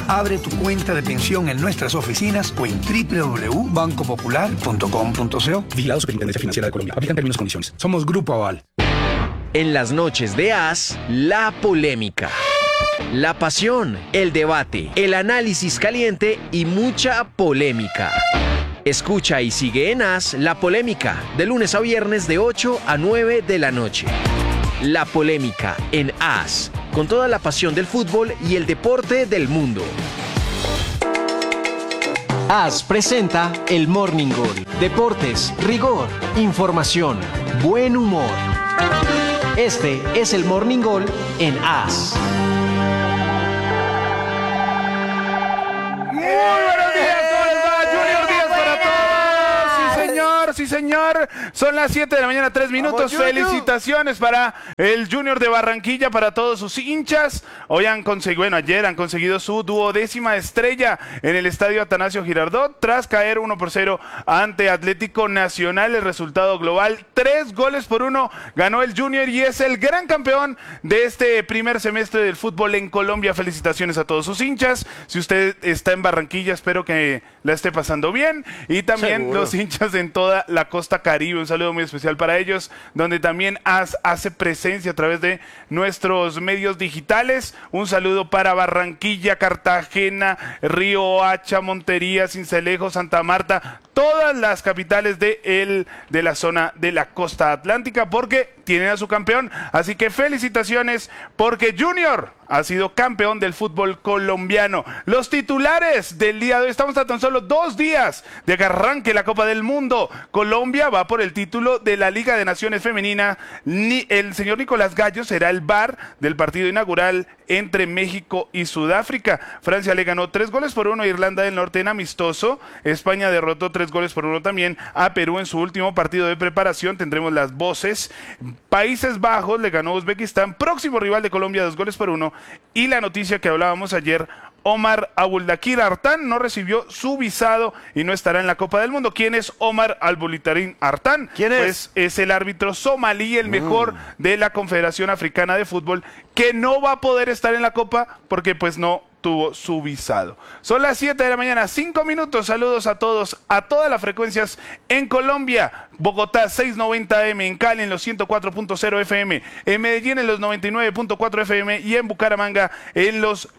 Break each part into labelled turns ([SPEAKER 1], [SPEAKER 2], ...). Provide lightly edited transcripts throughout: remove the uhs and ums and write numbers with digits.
[SPEAKER 1] Abre tu cuenta de pensión en nuestras oficinas o en www.bancopopular.com.co. Vigilado Superintendencia Financiera de Colombia. Aplican términos y condiciones. Somos Grupo Aval.
[SPEAKER 2] En las noches de AS, la polémica, la pasión, el debate, el análisis caliente y mucha polémica. Escucha y sigue en AS La Polémica, de lunes a viernes de 8 a 9 de la noche. La Polémica en AS, con toda la pasión del fútbol y el deporte del mundo. AS presenta el Morning Goal. Deportes, rigor, información, buen humor. Este es el Morning Goal en AS.
[SPEAKER 3] Muy buenos días, ¿cómo les va? Junior Díaz para todos. Sí, señor, sí, señor. Son las 7 de la mañana, 3 minutos.
[SPEAKER 4] Vamos,
[SPEAKER 3] felicitaciones para el Junior de Barranquilla, para todos sus hinchas. Hoy han conseguido, ayer han conseguido su 12ª estrella en el estadio Atanasio Girardot, tras caer 1-0 ante Atlético Nacional. El resultado global, 3-1, ganó el Junior y es el gran campeón de este primer semestre del fútbol en Colombia. Felicitaciones a todos sus hinchas. Si usted está en Barranquilla, espero que la esté pasando bien. Y también
[SPEAKER 4] Seguro.
[SPEAKER 3] los hinchas en toda la costa Caribe. Un saludo muy especial para ellos, donde también hace presencia a través de nuestros medios digitales. Un saludo para Barranquilla, Cartagena, Río Hacha, Montería, Sincelejo, Santa Marta, todas las capitales de la zona de la costa atlántica, porque tienen a su campeón. Así que felicitaciones, porque Junior ha sido campeón del fútbol colombiano. Los titulares del día de hoy: estamos a tan solo 2 días de que arranque la Copa del Mundo. Colombia va por el título de la Liga de Naciones Femenina. El señor Nicolás Gallo será el VAR del partido inaugural entre México y Sudáfrica. Francia le ganó 3-1 a Irlanda del Norte en amistoso. España derrotó 3-1 también a Perú en su último partido de preparación. Tendremos las voces. Países Bajos le ganó a Uzbekistán, próximo rival de Colombia, 2-1. Y la noticia que hablábamos ayer: Omar Abuldakir Artán no recibió su visado y no estará en la Copa del Mundo. ¿Quién es Omar Abuldakir Artán?
[SPEAKER 4] ¿Quién es?
[SPEAKER 3] Pues es el árbitro somalí, el mejor de la Confederación Africana de Fútbol, que no va a poder estar en la Copa porque pues no tuvo su visado. Son las 7 de la mañana, 5 minutos. Saludos a todos, a todas las frecuencias en Colombia. Bogotá 690 AM, en Cali en los 104.0 FM, en Medellín en los 99.4 FM y en Bucaramanga en los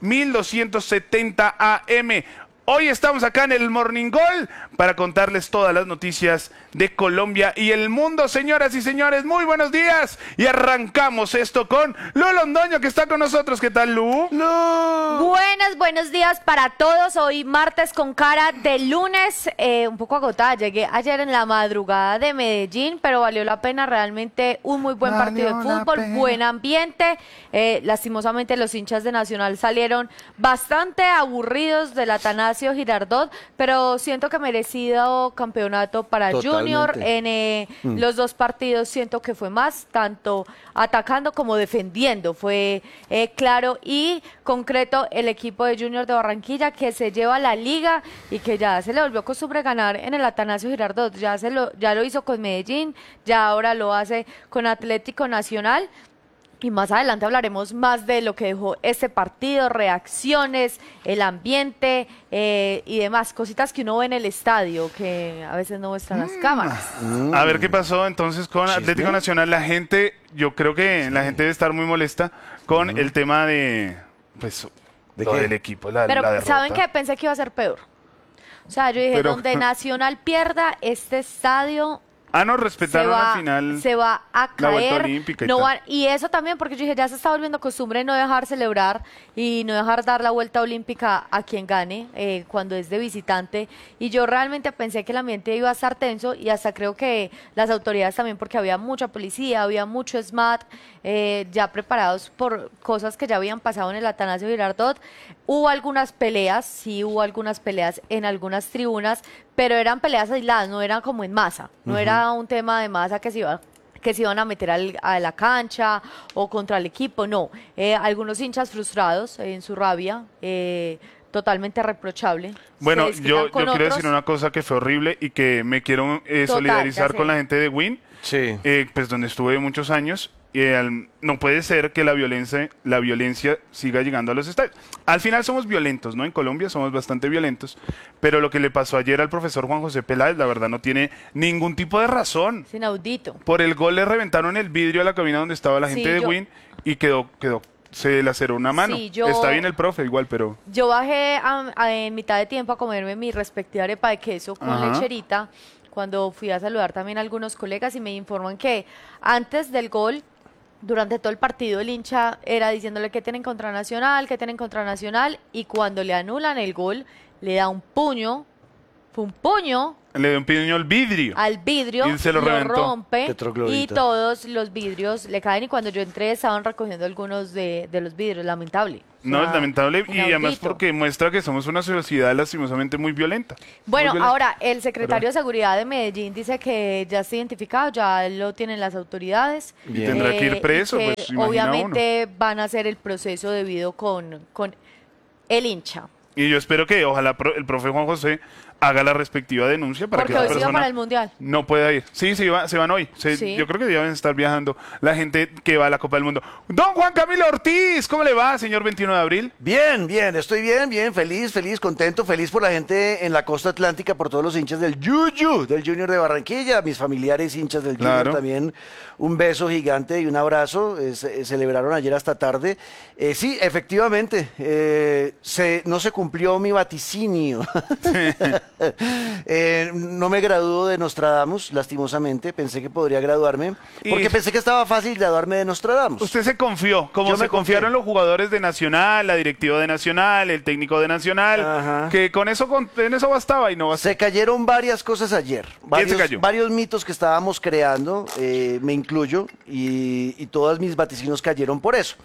[SPEAKER 3] 1270 AM. Hoy estamos acá en el Morning Goal para contarles todas las noticias de Colombia y el mundo. Señoras y señores, muy buenos días. Y arrancamos esto con Lu Londoño, que está con nosotros. ¿Qué tal, Lu?
[SPEAKER 5] Buenos días para todos. Hoy martes con cara de lunes, un poco agotada. Llegué ayer en la madrugada de Medellín, pero valió la pena. Realmente un muy buen partido de fútbol, buen ambiente. Lastimosamente los hinchas de Nacional salieron bastante aburridos del Atanasio Girardot, pero siento que merecido campeonato para
[SPEAKER 4] Totalmente.
[SPEAKER 5] Junior. En los dos partidos siento que fue más, tanto atacando como defendiendo. Fue claro y concreto el equipo de Junior de Barranquilla, que se lleva la liga y que ya se le volvió costumbre ganar en el Atanasio Girardot. Ya lo hizo con Medellín, ya ahora lo hace con Atlético Nacional. Y más adelante hablaremos más de lo que dejó este partido, reacciones, el ambiente y demás, cositas que uno ve en el estadio, que a veces no muestran las cámaras.
[SPEAKER 3] A ver qué pasó entonces con Atlético Nacional. La gente, yo creo que la gente debe estar muy molesta con el tema de, pues,
[SPEAKER 4] ¿De
[SPEAKER 3] lo
[SPEAKER 4] qué?
[SPEAKER 3] del equipo, la
[SPEAKER 5] Pero
[SPEAKER 3] derrota.
[SPEAKER 5] ¿saben qué? Pensé que iba a ser peor. O sea, yo dije,
[SPEAKER 3] Pero-
[SPEAKER 5] donde Nacional pierda este estadio,
[SPEAKER 3] No respetaron al final
[SPEAKER 5] se va a
[SPEAKER 3] la vuelta
[SPEAKER 5] caer.
[SPEAKER 3] olímpica y
[SPEAKER 5] No
[SPEAKER 3] tal.
[SPEAKER 5] y eso también, porque yo dije, ya se está volviendo costumbre no dejar celebrar y no dejar dar la vuelta olímpica a quien gane cuando es de visitante. Y yo realmente pensé que el ambiente iba a estar tenso, y hasta creo que las autoridades también, porque había mucha policía, había mucho SMAT ya preparados por cosas que ya habían pasado en el Atanasio Girardot. Hubo algunas peleas, sí hubo algunas peleas en algunas tribunas, pero eran peleas aisladas, no eran como en masa, no era un tema de masa que se iban a meter a la cancha o contra el equipo, no. Algunos hinchas frustrados en su rabia, totalmente reprochable.
[SPEAKER 3] Bueno,
[SPEAKER 5] Se desquitan
[SPEAKER 3] yo
[SPEAKER 5] con
[SPEAKER 3] quiero
[SPEAKER 5] otros.
[SPEAKER 3] decir una cosa que fue horrible y que me quiero solidarizar
[SPEAKER 5] ya sé.
[SPEAKER 3] con la gente de Win,
[SPEAKER 4] Sí.
[SPEAKER 3] pues donde estuve muchos años. no puede ser que la violencia siga llegando a los estadios. Al final somos violentos, ¿no? En Colombia somos bastante violentos, pero lo que le pasó ayer al profesor Juan José Peláez, la verdad no tiene ningún tipo de razón.
[SPEAKER 5] Es inaudito.
[SPEAKER 3] Por el gol le reventaron el vidrio a la cabina donde estaba la
[SPEAKER 5] Sí,
[SPEAKER 3] gente de Win y quedó, se laceró una mano.
[SPEAKER 5] Sí, yo-
[SPEAKER 3] Está bien el profe igual, pero...
[SPEAKER 5] Yo bajé en mitad de tiempo a comerme mi respectiva arepa de queso con
[SPEAKER 3] Ajá.
[SPEAKER 5] lecherita cuando fui a saludar también a algunos colegas y me informan que antes del gol, durante todo el partido, el hincha era diciéndole que tienen contra Nacional, que tienen contra Nacional, y cuando le anulan el gol, le da un puño, fue un puño
[SPEAKER 3] Le dio un piño al vidrio.
[SPEAKER 5] al vidrio,
[SPEAKER 3] Y se lo reventó.
[SPEAKER 5] rompe y
[SPEAKER 4] Petroglodita.
[SPEAKER 5] todos los vidrios le caen y cuando yo entré estaban recogiendo algunos de los vidrios, lamentable. O
[SPEAKER 3] No,
[SPEAKER 5] sea,
[SPEAKER 3] es lamentable y además
[SPEAKER 5] inaudito.
[SPEAKER 3] porque muestra que somos una sociedad lastimosamente muy violenta.
[SPEAKER 5] Bueno,
[SPEAKER 3] Muy violenta.
[SPEAKER 5] ahora el secretario de Seguridad de Medellín dice que ya está identificado, ya lo tienen las autoridades.
[SPEAKER 3] Y tendrá que ir preso,
[SPEAKER 5] y que
[SPEAKER 3] pues, imagina
[SPEAKER 5] obviamente van a hacer el proceso debido con el hincha.
[SPEAKER 3] Y yo espero que ojalá el profe Juan José haga la respectiva denuncia para
[SPEAKER 5] Porque
[SPEAKER 3] que
[SPEAKER 5] hoy
[SPEAKER 3] esa
[SPEAKER 5] se iba
[SPEAKER 3] persona
[SPEAKER 5] para el Mundial.
[SPEAKER 3] no pueda ir. Sí, se van hoy.
[SPEAKER 5] Sí.
[SPEAKER 3] Yo creo que deben estar viajando la gente que va a la Copa del Mundo. Don Juan Camilo Ortiz, ¿cómo le va, señor 21 de abril?
[SPEAKER 4] Bien, bien, estoy bien, feliz, contento, feliz por la gente en la costa atlántica, por todos los hinchas del Yuyu, del Junior de Barranquilla, mis familiares hinchas del Junior
[SPEAKER 3] Claro.
[SPEAKER 4] también, un beso gigante y un abrazo, celebraron ayer hasta tarde. Sí, efectivamente, no se cumplió mi vaticinio. No me graduó de Nostradamus, lastimosamente, pensé que podría graduarme, porque
[SPEAKER 3] Y-
[SPEAKER 4] pensé que estaba fácil graduarme de Nostradamus.
[SPEAKER 3] Usted se confió, como
[SPEAKER 4] Yo
[SPEAKER 3] se
[SPEAKER 4] me
[SPEAKER 3] confiaron
[SPEAKER 4] confié.
[SPEAKER 3] los jugadores de Nacional, la directiva de Nacional, el técnico de Nacional,
[SPEAKER 4] Ajá.
[SPEAKER 3] que en eso bastaba y no bastaba.
[SPEAKER 4] Se cayeron varias cosas ayer,
[SPEAKER 3] se cayó?
[SPEAKER 4] varios mitos que estábamos creando, me incluyo, y todos mis vaticinos cayeron por eso.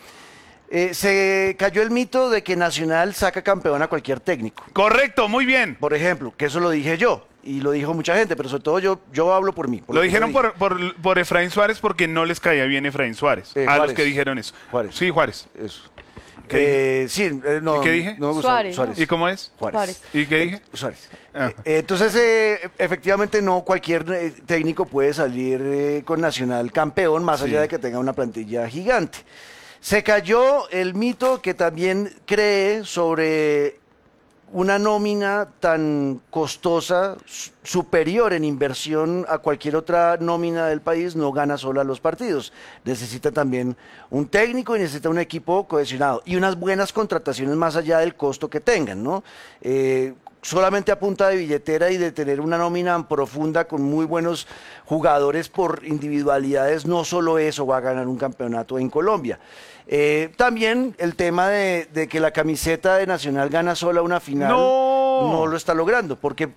[SPEAKER 4] Se cayó el mito de que Nacional saca campeón a cualquier técnico,
[SPEAKER 3] Correcto, muy bien.
[SPEAKER 4] por ejemplo, que eso lo dije yo, y lo dijo mucha gente, pero sobre todo yo hablo por mí.
[SPEAKER 3] Lo
[SPEAKER 4] que
[SPEAKER 3] dijeron
[SPEAKER 4] dije.
[SPEAKER 3] por Efraín Suárez porque no les caía bien Efraín Suárez. A los
[SPEAKER 4] Juárez.
[SPEAKER 3] que dijeron eso.
[SPEAKER 4] Juárez.
[SPEAKER 3] Sí, Juárez.
[SPEAKER 4] Eso.
[SPEAKER 3] ¿Qué
[SPEAKER 4] Sí, no,
[SPEAKER 3] ¿Y qué dije?
[SPEAKER 4] no me gustó.
[SPEAKER 5] Suárez, ¿no?
[SPEAKER 3] ¿Y cómo es?
[SPEAKER 4] Juárez.
[SPEAKER 3] ¿Y qué dije?
[SPEAKER 4] Suárez.
[SPEAKER 3] Ajá.
[SPEAKER 4] Entonces, efectivamente, no cualquier técnico puede salir con Nacional campeón, más allá de que tenga una plantilla gigante. Se cayó el mito que también cree sobre una nómina tan costosa, superior en inversión a cualquier otra nómina del país, no gana sola los partidos. Necesita también un técnico y necesita un equipo cohesionado y unas buenas contrataciones más allá del costo que tengan, ¿no? Solamente a punta de billetera y de tener una nómina profunda con muy buenos jugadores por individualidades, no solo eso va a ganar un campeonato en Colombia. También el tema de que la camiseta de Nacional gana sola una final no lo está logrando, porque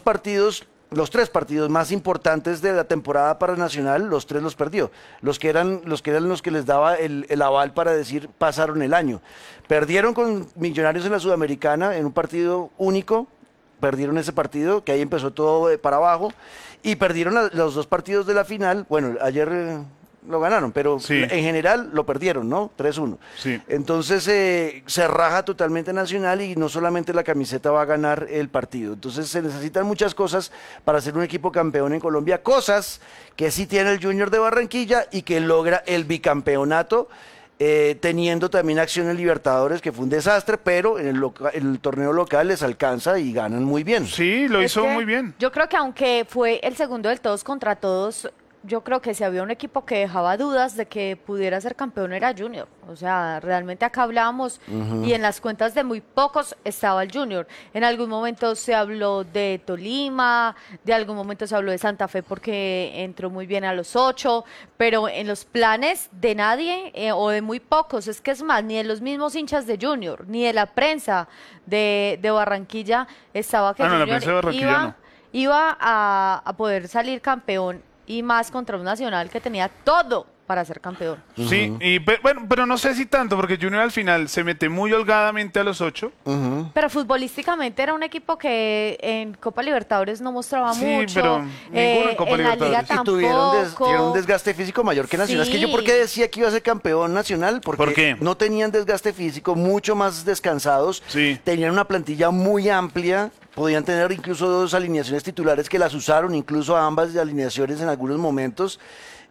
[SPEAKER 4] los tres partidos más importantes de la temporada para Nacional, los tres los perdió. Los que eran los que les daba el aval para decir pasaron el año. Perdieron con Millonarios en la Sudamericana en un partido único. Perdieron ese partido, que ahí empezó todo para abajo, y perdieron los dos partidos de la final. Bueno, ayer lo ganaron, pero
[SPEAKER 3] Sí.
[SPEAKER 4] en general lo perdieron, ¿no? 3-1.
[SPEAKER 3] Sí.
[SPEAKER 4] Entonces se raja totalmente Nacional y no solamente la camiseta va a ganar el partido. Entonces se necesitan muchas cosas para ser un equipo campeón en Colombia, cosas que sí tiene el Junior de Barranquilla y que logra el bicampeonato. Teniendo también Acción en Libertadores, que fue un desastre, pero en el torneo local les alcanza y ganan muy bien.
[SPEAKER 3] Sí, lo
[SPEAKER 5] Es
[SPEAKER 3] hizo
[SPEAKER 5] que
[SPEAKER 3] muy bien.
[SPEAKER 5] Yo creo que aunque fue el segundo del todos contra todos, yo creo que si había un equipo que dejaba dudas de que pudiera ser campeón era Junior. O sea, realmente acá hablábamos y en las cuentas de muy pocos estaba el Junior. En algún momento se habló de Tolima, de algún momento se habló de Santa Fe porque entró muy bien a los 8, pero en los planes de nadie o de muy pocos, es que es más, ni de los mismos hinchas de Junior, ni de la prensa de Barranquilla estaba que
[SPEAKER 3] Ah, no, la
[SPEAKER 5] Junior
[SPEAKER 3] prensa de Barranquilla
[SPEAKER 5] iba a poder salir campeón y más contra un Nacional que tenía todo para ser campeón.
[SPEAKER 3] Sí, bueno, pero no sé si tanto, porque Junior al final se mete muy holgadamente a los 8.
[SPEAKER 5] Pero futbolísticamente era un equipo que en Copa Libertadores no mostraba
[SPEAKER 3] Sí,
[SPEAKER 5] mucho.
[SPEAKER 3] pero ninguno en Copa
[SPEAKER 5] en la Liga
[SPEAKER 3] Libertadores.
[SPEAKER 4] Y tuvieron,
[SPEAKER 5] tampoco.
[SPEAKER 4] tuvieron un desgaste físico mayor que Nacional. Es que yo,
[SPEAKER 5] Sí.
[SPEAKER 4] ¿por qué decía que iba a ser campeón Nacional? Porque
[SPEAKER 3] ¿Por qué?
[SPEAKER 4] no tenían desgaste físico, mucho más descansados.
[SPEAKER 3] Sí.
[SPEAKER 4] Tenían una plantilla muy amplia. Podían tener incluso dos alineaciones titulares que las usaron, incluso ambas alineaciones en algunos momentos.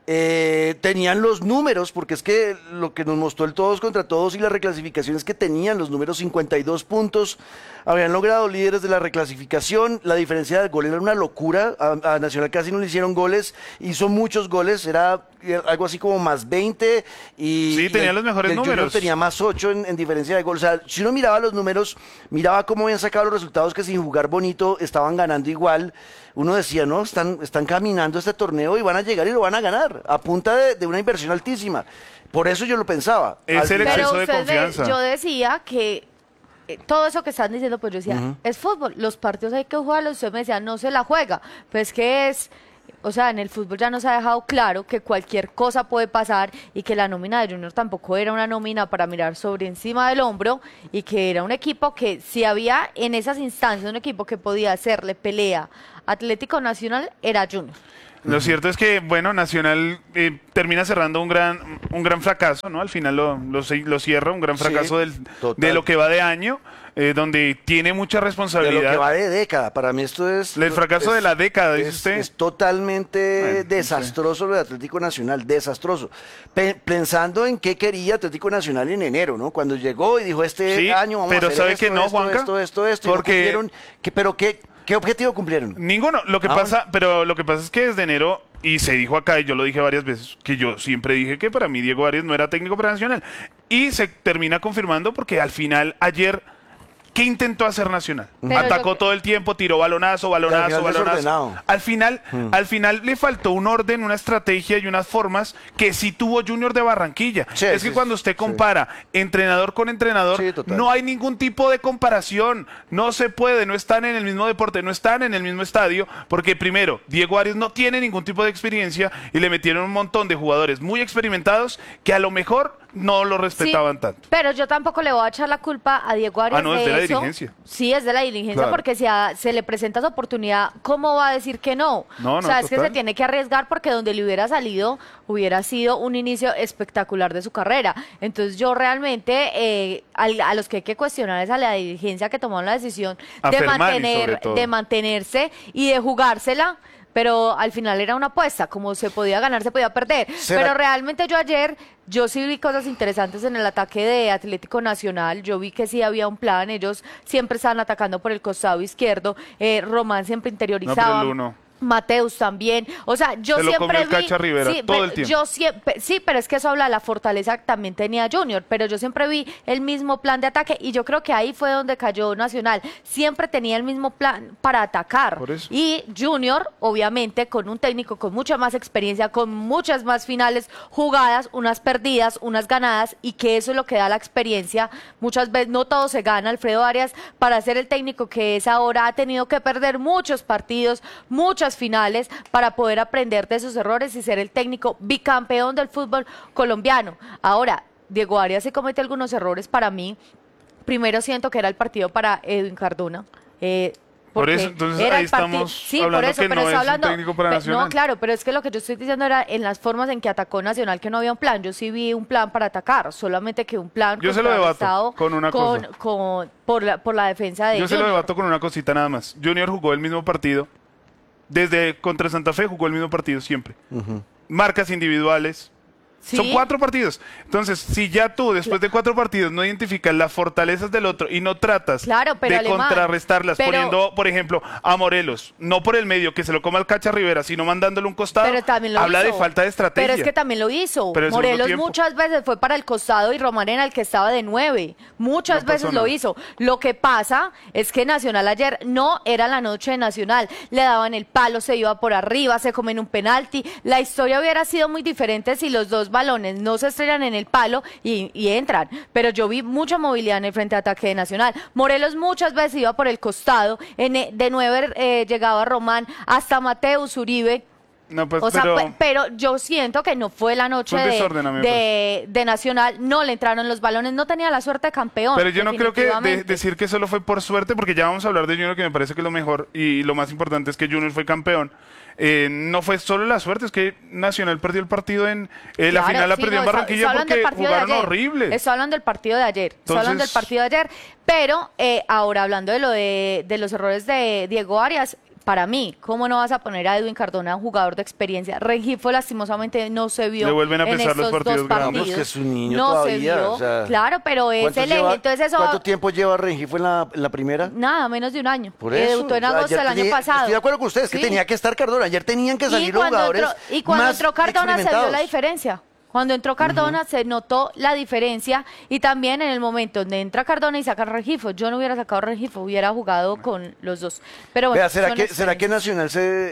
[SPEAKER 4] tenían los números, porque es que lo que nos mostró el todos contra todos y la reclasificación es que tenían los números, 52 puntos, habían logrado líderes de la reclasificación, la diferencia del gol era una locura, a Nacional casi no le hicieron goles, hizo muchos goles, era algo así como más 20 y
[SPEAKER 3] Sí, tenía los mejores
[SPEAKER 4] el Junior
[SPEAKER 3] números.
[SPEAKER 4] tenía más 8 en diferencia de gol, o sea, si uno miraba los números, miraba cómo habían sacado los resultados que sin jugar bonito estaban ganando igual, uno decía, no, están caminando este torneo y van a llegar y lo van a ganar, a punta de una inversión altísima. Por eso yo lo pensaba.
[SPEAKER 3] Es el exceso de
[SPEAKER 5] ustedes
[SPEAKER 3] confianza.
[SPEAKER 5] yo decía que todo eso que están diciendo, pues yo decía, es fútbol, los partidos hay que jugarlos, usted me decía, no se la juega, pues que es... O sea, en el fútbol ya nos ha dejado claro que cualquier cosa puede pasar y que la nómina de Junior tampoco era una nómina para mirar sobre encima del hombro y que era un equipo que si había en esas instancias un equipo que podía hacerle pelea Atlético Nacional era Junior.
[SPEAKER 3] Lo cierto es que, bueno, Nacional termina cerrando un gran fracaso, ¿no? Al final lo cierra, un gran
[SPEAKER 4] Sí,
[SPEAKER 3] fracaso
[SPEAKER 4] total.
[SPEAKER 3] de lo que va de año, donde tiene mucha
[SPEAKER 4] De lo
[SPEAKER 3] responsabilidad.
[SPEAKER 4] que va de década, para mí esto es...
[SPEAKER 3] El fracaso de la década, dice usted.
[SPEAKER 4] Es totalmente
[SPEAKER 3] Bueno, no
[SPEAKER 4] desastroso lo de Atlético Nacional, desastroso. Pensando en qué quería Atlético Nacional en enero, ¿no? Cuando llegó y dijo, este
[SPEAKER 3] Sí,
[SPEAKER 4] año vamos
[SPEAKER 3] pero
[SPEAKER 4] a hacer
[SPEAKER 3] ¿sabe
[SPEAKER 4] esto,
[SPEAKER 3] que no,
[SPEAKER 4] esto,
[SPEAKER 3] Juanca?
[SPEAKER 4] esto, y no
[SPEAKER 3] Porque-
[SPEAKER 4] cumplieron. Pero ¿qué objetivo cumplieron?
[SPEAKER 3] Ninguno. Lo que
[SPEAKER 4] Ah,
[SPEAKER 3] pasa, pero lo que pasa es que desde enero, y se dijo acá, y yo lo dije varias veces, que yo siempre dije que para mí Diego Arias no era técnico para Nacional. Y se termina confirmando porque al final, ayer, ¿qué intentó hacer Nacional?
[SPEAKER 5] Pero
[SPEAKER 3] Atacó
[SPEAKER 5] yo-
[SPEAKER 3] todo el tiempo, tiró balonazo.
[SPEAKER 4] al final desordenado.
[SPEAKER 3] Al final le faltó un orden, una estrategia y unas formas que sí tuvo Junior de Barranquilla.
[SPEAKER 4] Sí,
[SPEAKER 3] es
[SPEAKER 4] sí,
[SPEAKER 3] que cuando usted
[SPEAKER 4] sí.
[SPEAKER 3] compara entrenador con entrenador,
[SPEAKER 4] Sí, total.
[SPEAKER 3] no hay ningún tipo de comparación. No se puede, no están en el mismo deporte, no están en el mismo estadio, porque primero, Diego Arias no tiene ningún tipo de experiencia y le metieron un montón de jugadores muy experimentados que a lo mejor no lo respetaban
[SPEAKER 5] Sí,
[SPEAKER 3] tanto.
[SPEAKER 5] Pero yo tampoco le voy a echar la culpa a Diego Arias.
[SPEAKER 3] Ah, no, es de la
[SPEAKER 5] eso.
[SPEAKER 3] dirigencia.
[SPEAKER 5] Sí, es de la dirigencia,
[SPEAKER 3] Claro.
[SPEAKER 5] porque si se le presenta esa oportunidad, ¿cómo va a decir que no?
[SPEAKER 3] No,
[SPEAKER 5] o sea,
[SPEAKER 3] no,
[SPEAKER 5] es que
[SPEAKER 3] total.
[SPEAKER 5] se tiene que arriesgar porque donde le hubiera salido hubiera sido un inicio espectacular de su carrera. Entonces yo realmente a los que hay que cuestionar es a la dirigencia que tomaron la decisión
[SPEAKER 3] A
[SPEAKER 5] de
[SPEAKER 3] Fermani, sobre todo.
[SPEAKER 5] de mantenerse y de jugársela. Pero al final era una apuesta, como se podía ganar, se podía perder.
[SPEAKER 4] ¿Será-
[SPEAKER 5] Pero realmente yo sí vi cosas interesantes en el ataque de Atlético Nacional. Yo vi que sí había un plan. Ellos siempre estaban atacando por el costado izquierdo. Román siempre interiorizaba.
[SPEAKER 3] el uno.
[SPEAKER 5] Mateus también. O sea, yo
[SPEAKER 3] Se lo
[SPEAKER 5] siempre
[SPEAKER 3] comió el
[SPEAKER 5] vi.
[SPEAKER 3] Cacha Rivera
[SPEAKER 5] sí,
[SPEAKER 3] todo
[SPEAKER 5] pero
[SPEAKER 3] el tiempo.
[SPEAKER 5] Yo siempre, sí, pero es que eso habla de la fortaleza que también tenía Junior. Pero yo siempre vi el mismo plan de ataque y yo creo que ahí fue donde cayó Nacional. Siempre tenía el mismo plan para atacar.
[SPEAKER 3] Por eso.
[SPEAKER 5] Y Junior, obviamente, con un técnico con mucha más experiencia, con muchas más finales jugadas, unas perdidas, unas ganadas, y que eso es lo que da la experiencia. Muchas veces no todo se gana. Alfredo Arias, para ser el técnico que es ahora, ha tenido que perder muchos partidos, muchas finales, para poder aprender de esos errores y ser el técnico bicampeón del fútbol colombiano. Ahora, Diego Arias se comete algunos errores para mí. Primero siento que era el partido para Edwin Cardona.
[SPEAKER 3] Por
[SPEAKER 5] porque
[SPEAKER 3] eso, entonces,
[SPEAKER 5] era
[SPEAKER 3] ahí
[SPEAKER 5] el partido-
[SPEAKER 3] estamos
[SPEAKER 5] sí,
[SPEAKER 3] hablando
[SPEAKER 5] por eso,
[SPEAKER 3] que
[SPEAKER 5] pero
[SPEAKER 3] no
[SPEAKER 5] está
[SPEAKER 3] es un
[SPEAKER 5] hablando,
[SPEAKER 3] técnico para
[SPEAKER 5] no,
[SPEAKER 3] Nacional.
[SPEAKER 5] claro, pero es que lo que yo estoy diciendo era en las formas en que atacó Nacional, que no había un plan. Yo sí vi un plan para atacar, solamente que un plan
[SPEAKER 3] Yo se lo debato
[SPEAKER 5] contrarrestado
[SPEAKER 3] con una cosa.
[SPEAKER 5] por la defensa de
[SPEAKER 3] Yo se lo
[SPEAKER 5] Junior.
[SPEAKER 3] debato con una cosita nada más. Junior jugó el mismo partido. Desde contra Santa Fe jugó el mismo partido siempre. Marcas individuales.
[SPEAKER 5] Sí.
[SPEAKER 3] Son 4 partidos. Entonces, si ya tú, después de 4 partidos, no identificas las fortalezas del otro y no tratas
[SPEAKER 5] Claro, pero
[SPEAKER 3] de
[SPEAKER 5] Alemán,
[SPEAKER 3] contrarrestarlas,
[SPEAKER 5] pero-
[SPEAKER 3] poniendo, por ejemplo, a Morelos, no por el medio, que se lo coma el Cacha Rivera, sino mandándole un costado,
[SPEAKER 5] Pero también lo
[SPEAKER 3] habla
[SPEAKER 5] hizo.
[SPEAKER 3] de falta de estrategia.
[SPEAKER 5] Pero es que también lo hizo.
[SPEAKER 3] Pero el segundo
[SPEAKER 5] Morelos
[SPEAKER 3] tiempo.
[SPEAKER 5] muchas veces fue para el costado y Román era el que estaba de 9. Muchas
[SPEAKER 3] No pasó
[SPEAKER 5] veces lo
[SPEAKER 3] nada.
[SPEAKER 5] hizo. Lo que pasa es que Nacional ayer no era la noche de Nacional. Le daban el palo, se iba por arriba, se comen un penalti. La historia hubiera sido muy diferente si los dos balones no se estrellan en el palo y entran. Pero yo vi mucha movilidad en el frente de ataque de Nacional. Morelos muchas veces iba por el costado. De 9 llegaba Román hasta Mateus Uribe.
[SPEAKER 3] No, pues,
[SPEAKER 5] O sea,
[SPEAKER 3] pero,
[SPEAKER 5] pero yo siento que no fue la noche
[SPEAKER 3] Fue un desorden, a mí me
[SPEAKER 5] de Nacional, no le entraron los balones, no tenía la suerte de campeón.
[SPEAKER 3] pero yo no creo que
[SPEAKER 5] definitivamente.
[SPEAKER 3] decir que solo fue por suerte, porque ya vamos a hablar de Junior, que me parece que es lo mejor y lo más importante es que Junior fue campeón. No fue solo la suerte, es que Nacional perdió el partido en la
[SPEAKER 5] Claro,
[SPEAKER 3] final, la
[SPEAKER 5] sí,
[SPEAKER 3] perdió
[SPEAKER 5] no,
[SPEAKER 3] en Barranquilla
[SPEAKER 5] hablan del
[SPEAKER 3] porque
[SPEAKER 5] partido de
[SPEAKER 3] jugaron
[SPEAKER 5] ayer.
[SPEAKER 3] horrible.
[SPEAKER 5] Estoy hablando del partido de ayer. Estoy hablando del
[SPEAKER 3] Entonces-
[SPEAKER 5] partido de ayer. Pero ahora hablando de los errores de Diego Arias, para mí, ¿cómo no vas a poner a Edwin Cardona, jugador de experiencia? Rengifo lastimosamente no se vio
[SPEAKER 3] Le vuelven a
[SPEAKER 5] en
[SPEAKER 3] pesar los
[SPEAKER 5] estos
[SPEAKER 3] partidos
[SPEAKER 5] dos
[SPEAKER 3] grandes.
[SPEAKER 5] partidos.
[SPEAKER 4] No, es que es un niño
[SPEAKER 5] no
[SPEAKER 4] todavía,
[SPEAKER 5] se vio,
[SPEAKER 4] o sea,
[SPEAKER 5] claro, pero es
[SPEAKER 4] ¿Cuánto
[SPEAKER 5] el eje,
[SPEAKER 4] lleva-
[SPEAKER 5] entonces eso
[SPEAKER 4] ¿Cuánto tiempo lleva Rengifo en la primera?
[SPEAKER 5] nada, menos de un año.
[SPEAKER 4] Por eso.
[SPEAKER 5] Debutó en agosto
[SPEAKER 4] Ayer
[SPEAKER 5] del año
[SPEAKER 4] tenía-
[SPEAKER 5] pasado.
[SPEAKER 4] Estoy de acuerdo con ustedes, que
[SPEAKER 5] Sí.
[SPEAKER 4] tenía que estar Cardona. Ayer tenían que salir los jugadores
[SPEAKER 5] y cuando
[SPEAKER 4] más
[SPEAKER 5] entró Cardona se vio la
[SPEAKER 4] experimentados.
[SPEAKER 5] diferencia. Cuando entró Cardona se notó la diferencia y también en el momento donde entra Cardona y saca Rengifo. Yo no hubiera sacado Rengifo, hubiera jugado con los dos. Pero bueno,
[SPEAKER 4] Vea, ¿será
[SPEAKER 5] son
[SPEAKER 4] que
[SPEAKER 5] experiencias.
[SPEAKER 4] Nacional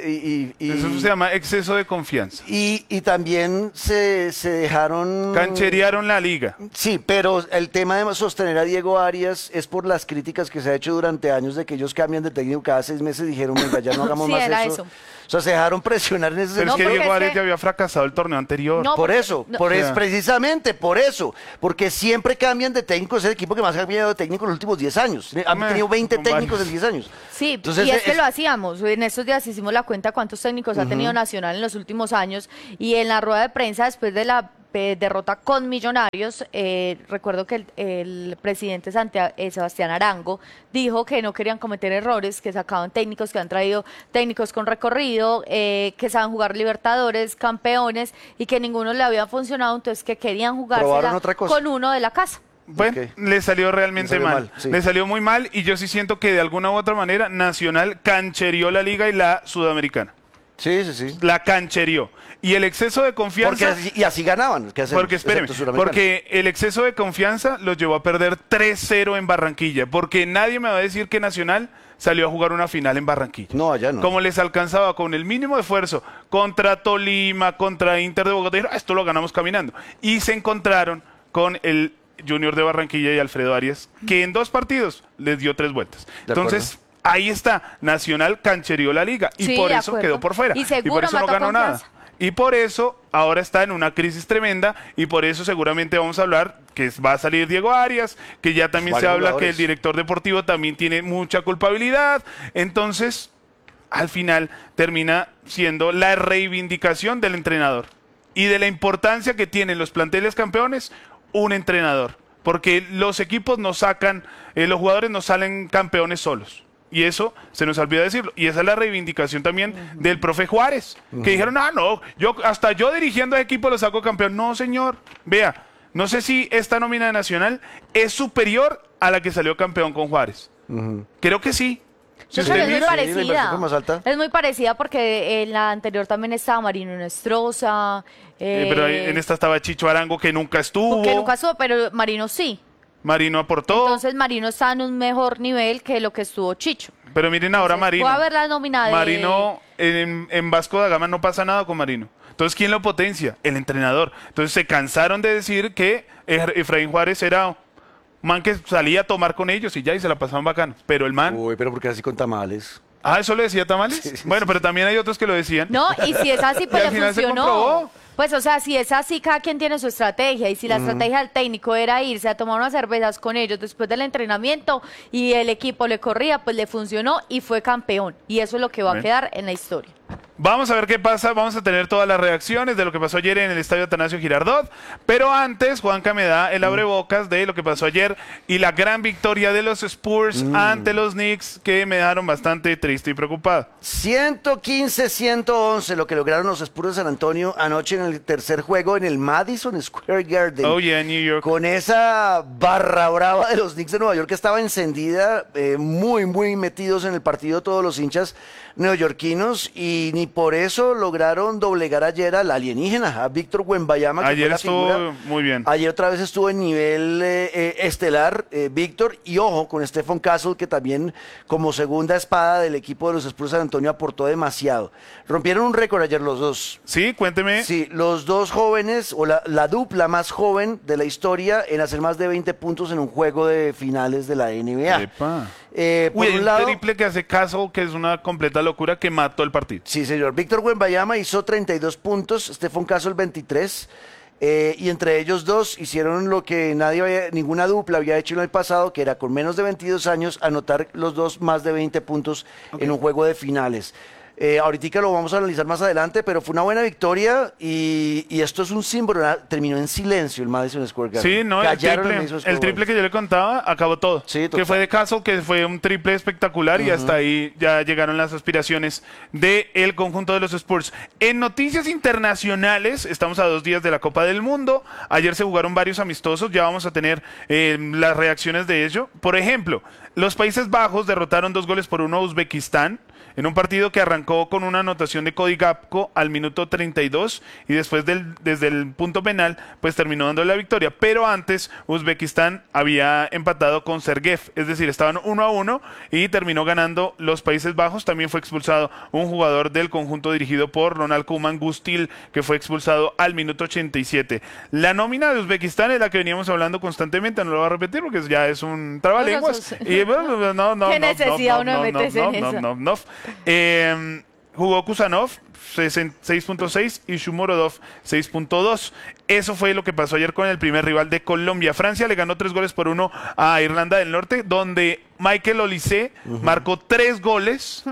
[SPEAKER 3] Eso se llama exceso de confianza.
[SPEAKER 4] y también se dejaron...
[SPEAKER 3] Cancherearon la liga.
[SPEAKER 4] Sí, pero el tema de sostener a Diego Arias es por las críticas que se ha hecho durante años de que ellos cambian de técnico cada 6 meses. Dijeron, venga, ya no hagamos
[SPEAKER 5] Sí,
[SPEAKER 4] más
[SPEAKER 5] era
[SPEAKER 4] eso.
[SPEAKER 5] eso.
[SPEAKER 4] O sea, se dejaron presionar en ese
[SPEAKER 3] Pero
[SPEAKER 5] No,
[SPEAKER 3] es que
[SPEAKER 5] porque
[SPEAKER 3] Diego
[SPEAKER 5] es
[SPEAKER 3] Arias
[SPEAKER 5] que-
[SPEAKER 3] ya había fracasado el torneo anterior.
[SPEAKER 5] No,
[SPEAKER 4] Por
[SPEAKER 5] porque-
[SPEAKER 4] eso,
[SPEAKER 5] no.
[SPEAKER 4] precisamente por eso, porque siempre cambian de técnico, es el equipo que más ha cambiado de técnico en los últimos 10 años. Han
[SPEAKER 3] Meh,
[SPEAKER 4] tenido 20
[SPEAKER 3] con
[SPEAKER 4] técnicos
[SPEAKER 3] varios.
[SPEAKER 4] en 10 años.
[SPEAKER 5] Sí,
[SPEAKER 4] Entonces,
[SPEAKER 5] y es que lo hacíamos. En estos días hicimos la cuenta cuántos técnicos ha tenido Nacional en los últimos años y en la rueda de prensa después de la derrota con Millonarios, recuerdo que el presidente Sebastián Arango dijo que no querían cometer errores, que sacaban técnicos, que han traído técnicos con recorrido, que saben jugar Libertadores, campeones y que ninguno le había funcionado, entonces que querían
[SPEAKER 4] Probaron
[SPEAKER 5] jugársela
[SPEAKER 4] otra cosa.
[SPEAKER 5] con uno de la casa.
[SPEAKER 3] Bueno,
[SPEAKER 4] Ok.
[SPEAKER 3] le salió realmente
[SPEAKER 4] Le salió
[SPEAKER 3] mal.
[SPEAKER 4] mal, sí.
[SPEAKER 3] Le salió muy mal y yo sí siento que de alguna u otra manera Nacional cancherió la liga y la sudamericana.
[SPEAKER 4] Sí, sí, sí.
[SPEAKER 3] La cancherió. Y el exceso de confianza...
[SPEAKER 4] Y así ganaban. ¿qué hacemos?
[SPEAKER 3] Porque espéreme,
[SPEAKER 4] Excepto Suramericana.
[SPEAKER 3] porque el exceso de confianza los llevó a perder 3-0 en Barranquilla. Porque nadie me va a decir que Nacional salió a jugar una final en Barranquilla.
[SPEAKER 4] No, allá no.
[SPEAKER 3] Como les alcanzaba con el mínimo esfuerzo contra Tolima, contra Inter de Bogotá, dijeron, esto lo ganamos caminando. Y se encontraron con el Junior de Barranquilla y Alfredo Arias, que en 2 partidos les dio 3 vueltas.
[SPEAKER 4] De
[SPEAKER 3] Entonces, ahí está, Nacional cancherió la liga y
[SPEAKER 5] Sí,
[SPEAKER 3] por
[SPEAKER 5] de
[SPEAKER 3] eso
[SPEAKER 5] acuerdo.
[SPEAKER 3] quedó por fuera.
[SPEAKER 5] Y seguro
[SPEAKER 3] por eso no
[SPEAKER 5] mató
[SPEAKER 3] ganó nada.
[SPEAKER 5] confianza.
[SPEAKER 3] Y por eso ahora está en una crisis tremenda y por eso seguramente vamos a hablar que va a salir Diego Arias, que ya también se
[SPEAKER 4] Varios
[SPEAKER 3] habla que
[SPEAKER 4] jugadores.
[SPEAKER 3] el director deportivo también tiene mucha culpabilidad. Entonces, al final termina siendo la reivindicación del entrenador y de la importancia que tienen los planteles campeones un entrenador. Porque los equipos no sacan, los jugadores no salen campeones solos. Y eso se nos olvida decirlo. Y esa es la reivindicación también del profe Juárez. Que dijeron, no, hasta yo dirigiendo a equipo lo saco campeón. No, señor. Vea, no sé si esta nómina de Nacional es superior a la que salió campeón con Juárez. Creo que sí. Si
[SPEAKER 5] Yo creo
[SPEAKER 3] usted
[SPEAKER 5] que es muy
[SPEAKER 3] mira-
[SPEAKER 4] la inversión
[SPEAKER 5] parecida.
[SPEAKER 4] fue más alta.
[SPEAKER 5] Es muy parecida porque en la anterior también estaba Marino Nestroza.
[SPEAKER 3] pero en esta estaba Chicho Arango, que nunca estuvo.
[SPEAKER 5] Que nunca estuvo, pero Marino sí.
[SPEAKER 3] Marino aportó.
[SPEAKER 5] Entonces Marino está en un mejor nivel que lo que estuvo Chicho.
[SPEAKER 3] Pero miren ahora
[SPEAKER 5] Entonces,
[SPEAKER 3] Marino.
[SPEAKER 5] puede haber la nómina de-
[SPEAKER 3] Marino, en Vasco da Gama no pasa nada con Marino. Entonces, ¿quién lo potencia? El entrenador. Entonces, se cansaron de decir que Efraín Juárez era un man que salía a tomar con ellos y ya, y se la pasaban bacano. Pero el man...
[SPEAKER 4] Uy, pero porque así con tamales.
[SPEAKER 3] Ah, ¿eso le decía Tamales?
[SPEAKER 4] Sí, sí,
[SPEAKER 3] Bueno, pero también hay otros que lo decían.
[SPEAKER 5] No, y si es así, pues
[SPEAKER 3] Y al
[SPEAKER 5] le
[SPEAKER 3] final se
[SPEAKER 5] funcionó.
[SPEAKER 3] comprobó.
[SPEAKER 5] Pues, o sea, si es así, cada quien tiene su estrategia. Y si la estrategia del técnico era irse a tomar unas cervezas con ellos después del entrenamiento y el equipo le corría, pues le funcionó y fue campeón. Y eso es lo que va a
[SPEAKER 3] Bien.
[SPEAKER 5] quedar en la historia.
[SPEAKER 3] Vamos a ver qué pasa, vamos a tener todas las reacciones de lo que pasó ayer en el Estadio Atanasio Girardot, pero antes Juanca me da el abrebocas de lo que pasó ayer y la gran victoria de los Spurs ante los Knicks, que me dejaron bastante triste y preocupado.
[SPEAKER 4] 115-111 lo que lograron los Spurs de San Antonio anoche en el tercer juego en el Madison Square Garden.
[SPEAKER 3] Oh yeah, New York.
[SPEAKER 4] Con esa barra brava de los Knicks de Nueva York que estaba encendida, muy, muy metidos en el partido todos los hinchas neoyorquinos, y ni por eso lograron doblegar ayer al alienígena, a Víctor Wembanyama, que
[SPEAKER 3] Ayer
[SPEAKER 4] fue la
[SPEAKER 3] estuvo
[SPEAKER 4] figura.
[SPEAKER 3] muy bien.
[SPEAKER 4] Ayer otra vez estuvo en nivel estelar, Víctor, y ojo con Stephen Castle, que también como segunda espada del equipo de los Spurs de San Antonio aportó demasiado. Rompieron un récord ayer los dos.
[SPEAKER 3] Sí, cuénteme.
[SPEAKER 4] Sí, los dos jóvenes, o la dupla más joven de la historia en hacer más de 20 puntos en un juego de finales de la NBA.
[SPEAKER 3] Epa.
[SPEAKER 4] Por
[SPEAKER 3] Uy,
[SPEAKER 4] un
[SPEAKER 3] el
[SPEAKER 4] lado,
[SPEAKER 3] triple que hace Castle, que es una completa locura, que mató el partido.
[SPEAKER 4] sí, señor. Víctor Wembanyama hizo 32 puntos, Stephen Castle 23. Y entre ellos dos hicieron lo que ninguna dupla había hecho en el pasado, que era con menos de 22 años anotar los dos más de 20 puntos en un juego de finales. Ahorita lo vamos a analizar más adelante, pero fue una buena victoria y esto es un símbolo. Terminó en silencio el Madison Square Garden.
[SPEAKER 3] Sí, no,
[SPEAKER 4] Callaron el Madison Square
[SPEAKER 3] el triple
[SPEAKER 4] Garden.
[SPEAKER 3] que yo le contaba acabó todo.
[SPEAKER 4] Sí, total.
[SPEAKER 3] Que fue de Castle, que fue un triple espectacular y hasta ahí ya llegaron las aspiraciones del conjunto de los Spurs. En noticias internacionales, estamos a 2 días de la Copa del Mundo. Ayer se jugaron varios amistosos, ya vamos a tener las reacciones de ello. Por ejemplo, los Países Bajos derrotaron 2-1 a Uzbekistán en un partido que arrancó con una anotación de Cody Gakpo al minuto 32 y después desde el punto penal pues terminó dando la victoria, pero antes Uzbekistán había empatado con Sergev, es decir, estaban 1-1 y terminó ganando los Países Bajos. También fue expulsado un jugador del conjunto dirigido por Ronald Koeman, Gustil, que fue expulsado al minuto 87. La nómina de Uzbekistán es la que veníamos hablando constantemente, no lo voy a repetir porque ya es un trabalenguas. Y bueno,
[SPEAKER 5] ¿Qué necesidad uno de meterse en eso?
[SPEAKER 3] Jugó Kusanov 6.6 y Shumorodov 6.2. Eso fue lo que pasó ayer con el primer rival de Colombia. Francia le ganó 3-1 a Irlanda del Norte, donde Michael Olise marcó 3 goles,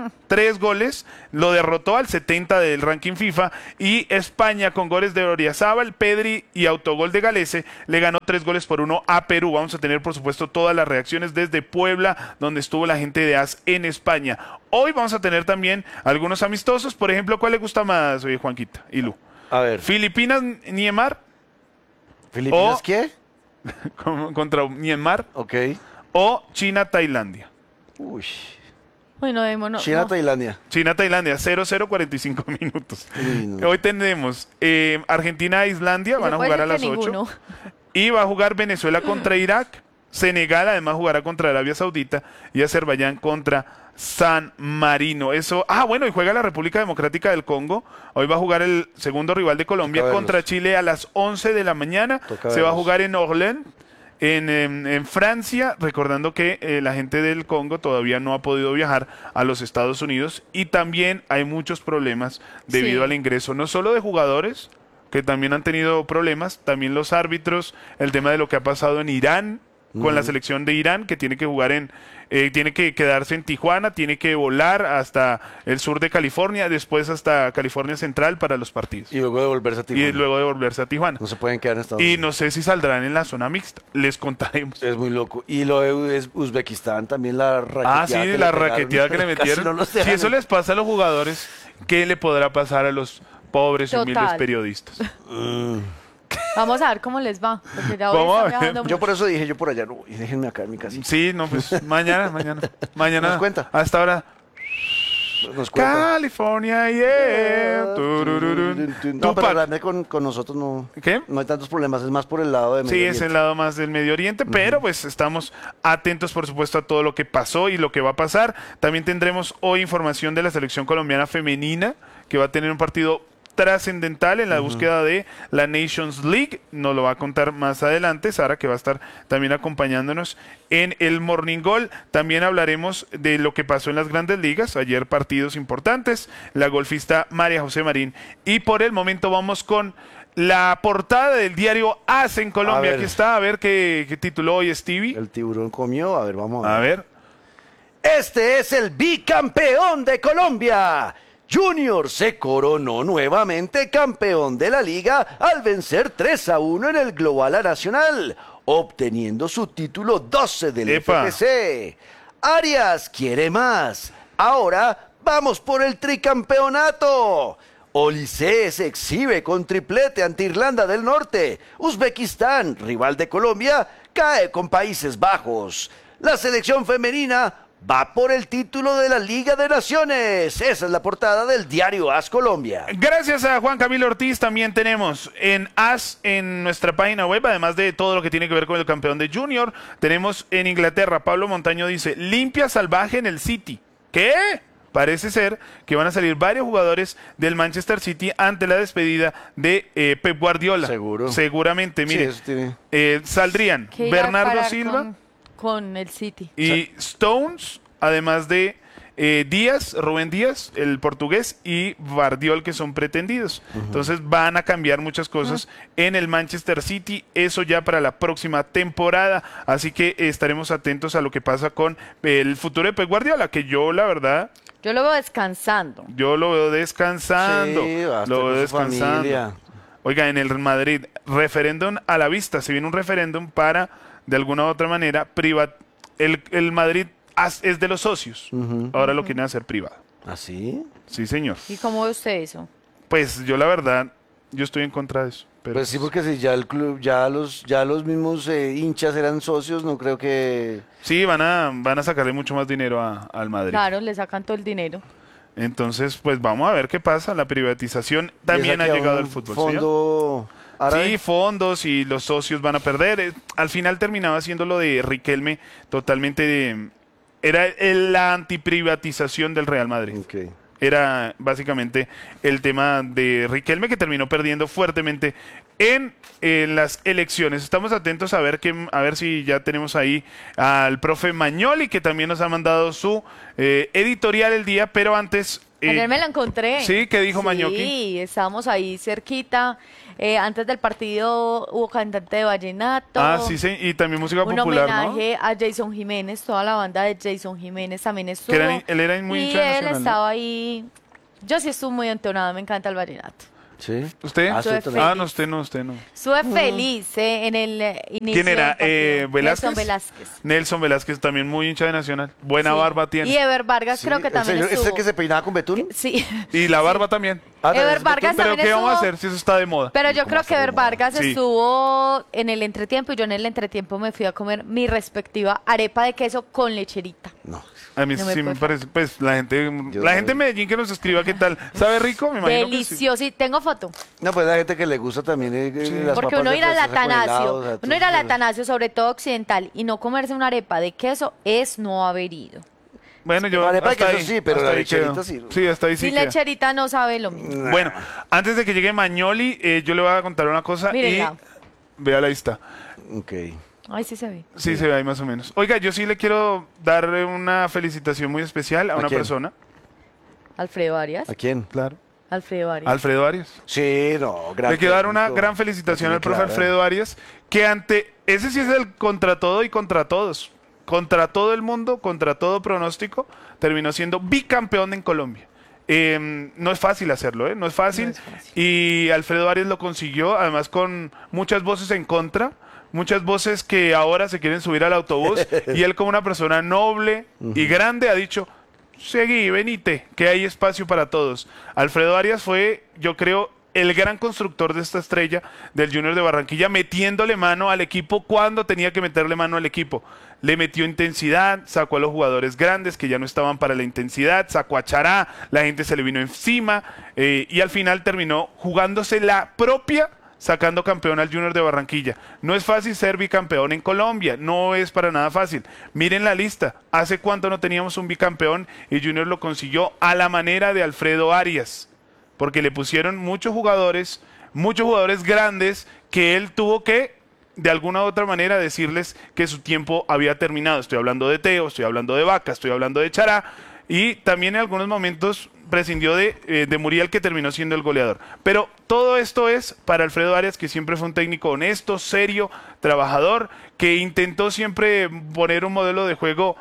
[SPEAKER 3] lo derrotó al 70 del ranking FIFA, y España con goles de Oriazábal, Pedri y autogol de Galese le ganó 3-1 a Perú. Vamos a tener por supuesto todas las reacciones desde Puebla, donde estuvo la gente de AS en España. Hoy vamos a tener también algunos amistosos. Por ejemplo, ¿cuál le gusta más, Juanquita y Lu?
[SPEAKER 4] A ver,
[SPEAKER 3] Filipinas-Myanmar
[SPEAKER 4] ¿Filipinas
[SPEAKER 3] o-
[SPEAKER 4] qué?
[SPEAKER 3] contra Myanmar,
[SPEAKER 4] Ok.
[SPEAKER 3] o China-Tailandia.
[SPEAKER 4] Uy.
[SPEAKER 5] Uy, no, démonos.
[SPEAKER 4] China,
[SPEAKER 5] no.
[SPEAKER 4] Tailandia.
[SPEAKER 3] China-Tailandia, 0-0, 45 minutos.
[SPEAKER 4] Uy, no.
[SPEAKER 3] Hoy tenemos Argentina-Islandia, van a
[SPEAKER 5] Se puede
[SPEAKER 3] jugar a
[SPEAKER 5] decir
[SPEAKER 3] las
[SPEAKER 5] que
[SPEAKER 3] 8.
[SPEAKER 5] ninguno.
[SPEAKER 3] Y va a jugar Venezuela contra Irak. Senegal además jugará contra Arabia Saudita y Azerbaiyán contra San Marino. Eso. Bueno, y juega la República Democrática del Congo. Hoy va a jugar el segundo rival de Colombia
[SPEAKER 4] Toca
[SPEAKER 3] contra
[SPEAKER 4] verlos.
[SPEAKER 3] Chile a las 11 de la mañana.
[SPEAKER 4] Toca
[SPEAKER 3] Se va a
[SPEAKER 4] verlos.
[SPEAKER 3] jugar en Orléans, en Francia, recordando que la gente del Congo todavía no ha podido viajar a los Estados Unidos, y también hay muchos problemas debido
[SPEAKER 5] Sí.
[SPEAKER 3] al ingreso, no solo de jugadores, que también han tenido problemas, también los árbitros, el tema de lo que ha pasado en Irán, con la selección de Irán, que tiene que jugar tiene que quedarse en Tijuana, tiene que volar hasta el sur de California, después hasta California Central para los partidos.
[SPEAKER 4] Y luego de volverse a Tijuana.
[SPEAKER 3] Y luego de volverse a Tijuana.
[SPEAKER 4] No se pueden quedar en Estados
[SPEAKER 3] Y
[SPEAKER 4] Unidos.
[SPEAKER 3] no sé si saldrán en la zona mixta, les contaremos.
[SPEAKER 4] Es muy loco. Y lo de Uzbekistán también, la raqueteada.
[SPEAKER 3] Sí,
[SPEAKER 4] que le
[SPEAKER 3] la
[SPEAKER 4] pegaron.
[SPEAKER 3] raqueteada que le
[SPEAKER 4] Casi
[SPEAKER 3] metieron.
[SPEAKER 4] no los
[SPEAKER 3] Si
[SPEAKER 4] dejan.
[SPEAKER 3] eso les pasa a los jugadores, ¿qué le podrá pasar a los pobres y humildes
[SPEAKER 5] Total.
[SPEAKER 3] periodistas?
[SPEAKER 5] Vamos a ver cómo les va. Porque ya hoy
[SPEAKER 3] Vamos a
[SPEAKER 5] están
[SPEAKER 3] ver.
[SPEAKER 5] viajando
[SPEAKER 4] Yo
[SPEAKER 5] mucho.
[SPEAKER 4] por eso dije, yo por allá, no, y déjenme acá en mi casa.
[SPEAKER 3] Sí, no, pues mañana.
[SPEAKER 4] Nos cuenta.
[SPEAKER 3] Hasta ahora.
[SPEAKER 4] Nos cuenta.
[SPEAKER 3] California, yeah. Turururun.
[SPEAKER 4] No, pero
[SPEAKER 3] Tupac.
[SPEAKER 4] realmente con nosotros no,
[SPEAKER 3] ¿Qué?
[SPEAKER 4] no hay tantos problemas, es más por el lado de Medio
[SPEAKER 3] Sí, es
[SPEAKER 4] Oriente.
[SPEAKER 3] el lado más del Medio Oriente, pero pues estamos atentos, por supuesto, a todo lo que pasó y lo que va a pasar. También tendremos hoy información de la selección colombiana femenina, que va a tener un partido trascendental en la búsqueda de la Nations League. Nos lo va a contar más adelante Sara, que va a estar también acompañándonos en el Morning Goal. También hablaremos de lo que pasó en las grandes ligas. Ayer partidos importantes, la golfista María José Marín. Y por el momento vamos con la portada del diario AS en Colombia.
[SPEAKER 4] A ver.
[SPEAKER 3] Aquí está, a ver qué tituló hoy Stevie.
[SPEAKER 4] El tiburón comió, a ver, vamos
[SPEAKER 3] A ver.
[SPEAKER 4] Este es el bicampeón de Colombia. Junior se coronó nuevamente campeón de la liga al vencer 3-1 en el Global A Nacional, obteniendo su título 12 del
[SPEAKER 3] ¡Epa!
[SPEAKER 4] FPC. Arias quiere más. Ahora vamos por el tricampeonato. Olise se exhibe con triplete ante Irlanda del Norte. Uzbekistán, rival de Colombia, cae con Países Bajos. La selección femenina va por el título de la Liga de Naciones. Esa es la portada del diario AS Colombia.
[SPEAKER 3] Gracias a Juan Camilo Ortiz. También tenemos en AS, en nuestra página web, además de todo lo que tiene que ver con el campeón de Junior, tenemos en Inglaterra, Pablo Montaño dice, limpia salvaje en el City. ¿Qué? Parece ser que van a salir varios jugadores del Manchester City ante la despedida de Pep Guardiola.
[SPEAKER 4] Seguro.
[SPEAKER 3] Seguramente, mire.
[SPEAKER 4] Sí, eso tiene.
[SPEAKER 3] Saldrían
[SPEAKER 5] Que irá a
[SPEAKER 3] Bernardo
[SPEAKER 5] parar
[SPEAKER 3] Silva
[SPEAKER 5] con el City.
[SPEAKER 3] y Stones, además de Díaz, Rubén Díaz, el portugués, y Vardiol, que son pretendidos. Entonces van a cambiar muchas cosas en el Manchester City, eso ya para la próxima temporada, así que estaremos atentos a lo que pasa con el futuro de Pep Guardiola, que yo la verdad
[SPEAKER 5] Yo lo veo descansando.
[SPEAKER 3] Yo lo veo descansando.
[SPEAKER 4] Sí, basta
[SPEAKER 3] lo
[SPEAKER 4] con
[SPEAKER 3] veo
[SPEAKER 4] su
[SPEAKER 3] descansando.
[SPEAKER 4] familia.
[SPEAKER 3] Oiga, en el Madrid, referéndum a la vista. Se viene un referéndum para, de alguna u otra manera, el Madrid es de los socios. Ahora lo quieren hacer privado.
[SPEAKER 4] ¿Ah, sí?
[SPEAKER 3] Sí, señor.
[SPEAKER 5] ¿Y cómo ve usted eso?
[SPEAKER 3] Pues yo la verdad, yo estoy en contra de eso. Pero
[SPEAKER 4] Pues sí, porque si ya el club, ya los mismos hinchas eran socios, no creo que...
[SPEAKER 3] sí, van a sacarle mucho más dinero al Madrid.
[SPEAKER 5] Claro, le sacan todo el dinero.
[SPEAKER 3] Entonces, pues vamos a ver qué pasa. La privatización también ha
[SPEAKER 4] ¿Y esa que
[SPEAKER 3] llegado
[SPEAKER 4] un
[SPEAKER 3] al fútbol. ¿sí?
[SPEAKER 4] Fondo árabe?
[SPEAKER 3] Sí, fondos y los socios van a perder. Al final terminaba siendo lo de Riquelme totalmente... era la antiprivatización del Real Madrid.
[SPEAKER 4] Ok.
[SPEAKER 3] Era básicamente el tema de Riquelme, que terminó perdiendo fuertemente en las elecciones. Estamos atentos a ver si ya tenemos ahí al profe Magnoli, que también nos ha mandado su editorial el día, pero antes...
[SPEAKER 5] Ayer me la encontré.
[SPEAKER 3] Sí, ¿qué dijo
[SPEAKER 5] Sí,
[SPEAKER 3] Mañoqui?
[SPEAKER 5] estábamos ahí cerquita. Antes del partido hubo cantante de vallenato.
[SPEAKER 3] Ah, sí, sí, y también música
[SPEAKER 5] un
[SPEAKER 3] popular, ¿no?
[SPEAKER 5] homenaje a Jason Jiménez, toda la banda de Jason Jiménez también estuvo.
[SPEAKER 3] Él era muy
[SPEAKER 5] y
[SPEAKER 3] hincha de
[SPEAKER 5] él
[SPEAKER 3] Nacional, ¿no?
[SPEAKER 5] estaba ahí. Yo sí estuve muy entonada, me encanta el vallenato.
[SPEAKER 4] ¿Sí?
[SPEAKER 3] ¿Usted?
[SPEAKER 4] Ah,
[SPEAKER 5] Soy
[SPEAKER 4] usted también.
[SPEAKER 3] Ah, no, usted no.
[SPEAKER 5] Estuve feliz en el inicio.
[SPEAKER 3] ¿Quién era?
[SPEAKER 5] del partido.
[SPEAKER 3] ¿Velázquez?
[SPEAKER 5] Nelson Velázquez.
[SPEAKER 3] Nelson Velázquez, también muy hincha de Nacional. Buena
[SPEAKER 5] Sí.
[SPEAKER 3] barba tiene.
[SPEAKER 5] Y Ever Vargas
[SPEAKER 4] Sí,
[SPEAKER 5] creo que
[SPEAKER 4] ¿el
[SPEAKER 5] también
[SPEAKER 4] señor-
[SPEAKER 5] estuvo.
[SPEAKER 4] ¿Ese que se peinaba con betún?
[SPEAKER 5] Sí.
[SPEAKER 3] Y la barba también.
[SPEAKER 4] Ah,
[SPEAKER 5] Ever
[SPEAKER 4] ¿es
[SPEAKER 5] Vargas
[SPEAKER 3] Pero
[SPEAKER 5] también
[SPEAKER 3] ¿qué vamos a
[SPEAKER 5] estuvo.
[SPEAKER 3] hacer si eso está de moda?
[SPEAKER 5] Pero yo
[SPEAKER 4] ¿Cómo
[SPEAKER 5] creo
[SPEAKER 4] está
[SPEAKER 5] que
[SPEAKER 4] de
[SPEAKER 5] Ever
[SPEAKER 4] moda?
[SPEAKER 5] Vargas
[SPEAKER 3] Sí.
[SPEAKER 5] estuvo en el entretiempo y yo en el entretiempo me fui a comer mi respectiva arepa de queso con lecherita.
[SPEAKER 4] No.
[SPEAKER 3] A mí
[SPEAKER 5] No me
[SPEAKER 3] sí me
[SPEAKER 5] puede
[SPEAKER 3] parece, pues la gente en Medellín que nos escriba qué tal. ¿Sabe rico? Me imagino que sí.
[SPEAKER 5] Delicioso. Y tengo foto.
[SPEAKER 4] No, pues la gente que le gusta también las
[SPEAKER 5] Porque
[SPEAKER 4] papas
[SPEAKER 5] uno
[SPEAKER 4] de
[SPEAKER 5] ir al
[SPEAKER 4] fresa con
[SPEAKER 5] Atanasio,
[SPEAKER 4] helado, o sea,
[SPEAKER 5] uno ir al
[SPEAKER 4] todo-
[SPEAKER 5] Atanasio, sobre todo occidental, y no comerse una arepa de queso es no haber ido.
[SPEAKER 3] Bueno, yo
[SPEAKER 4] Vale, para
[SPEAKER 3] hasta
[SPEAKER 4] que eso
[SPEAKER 3] ahí,
[SPEAKER 4] sí, pero
[SPEAKER 3] hasta
[SPEAKER 4] la
[SPEAKER 3] ahí quedo.
[SPEAKER 4] lecherita sí.
[SPEAKER 3] Sí, hasta ahí sí
[SPEAKER 5] Sin
[SPEAKER 3] queda.
[SPEAKER 5] lecherita no sabe lo mismo.
[SPEAKER 3] Bueno, antes de que llegue Magnoli, yo le voy a contar una cosa
[SPEAKER 5] Mírenla.
[SPEAKER 3] y vea, ahí está.
[SPEAKER 4] Ok.
[SPEAKER 5] Ay, sí se ve.
[SPEAKER 3] Sí, se ve ahí más o menos. Oiga, yo sí le quiero dar una felicitación muy especial a una
[SPEAKER 4] quién?
[SPEAKER 3] persona.
[SPEAKER 5] Alfredo Arias.
[SPEAKER 4] ¿A quién?
[SPEAKER 3] Claro.
[SPEAKER 5] Alfredo Arias.
[SPEAKER 3] Alfredo Arias.
[SPEAKER 4] Sí, no, gran
[SPEAKER 3] Le quiero dar una
[SPEAKER 4] técnico.
[SPEAKER 3] gran felicitación
[SPEAKER 4] Sí,
[SPEAKER 3] al profe
[SPEAKER 4] claro.
[SPEAKER 3] Alfredo Arias, que ante ese sí es el contra todo y contra todos. Contra todo el mundo, contra todo pronóstico, terminó siendo bicampeón en Colombia. No es fácil hacerlo, ¿eh? No es fácil.
[SPEAKER 5] No es fácil.
[SPEAKER 3] Y Alfredo Arias lo consiguió, además con muchas voces en contra, muchas voces que ahora se quieren subir al autobús. Y él, como una persona noble y grande, ha dicho: seguí, venite, que hay espacio para todos. Alfredo Arias fue, yo creo, el gran constructor de esta estrella del Junior de Barranquilla, metiéndole mano al equipo cuando tenía que meterle mano al equipo. Le metió intensidad, sacó a los jugadores grandes que ya no estaban para la intensidad, sacó a Chará, la gente se le vino encima y al final terminó jugándose la propia, sacando campeón al Junior de Barranquilla. No es fácil ser bicampeón en Colombia, no es para nada fácil. Miren la lista, ¿hace cuánto no teníamos un bicampeón y Junior lo consiguió a la manera de Alfredo Arias? Porque le pusieron muchos jugadores grandes que él tuvo que, de alguna u otra manera, decirles que su tiempo había terminado. Estoy hablando de Teo, estoy hablando de Vaca, estoy hablando de Chará, y también en algunos momentos prescindió de Muriel, que terminó siendo el goleador. Pero todo esto es para Alfredo Arias, que siempre fue un técnico honesto, serio, trabajador, que intentó siempre poner un modelo de juego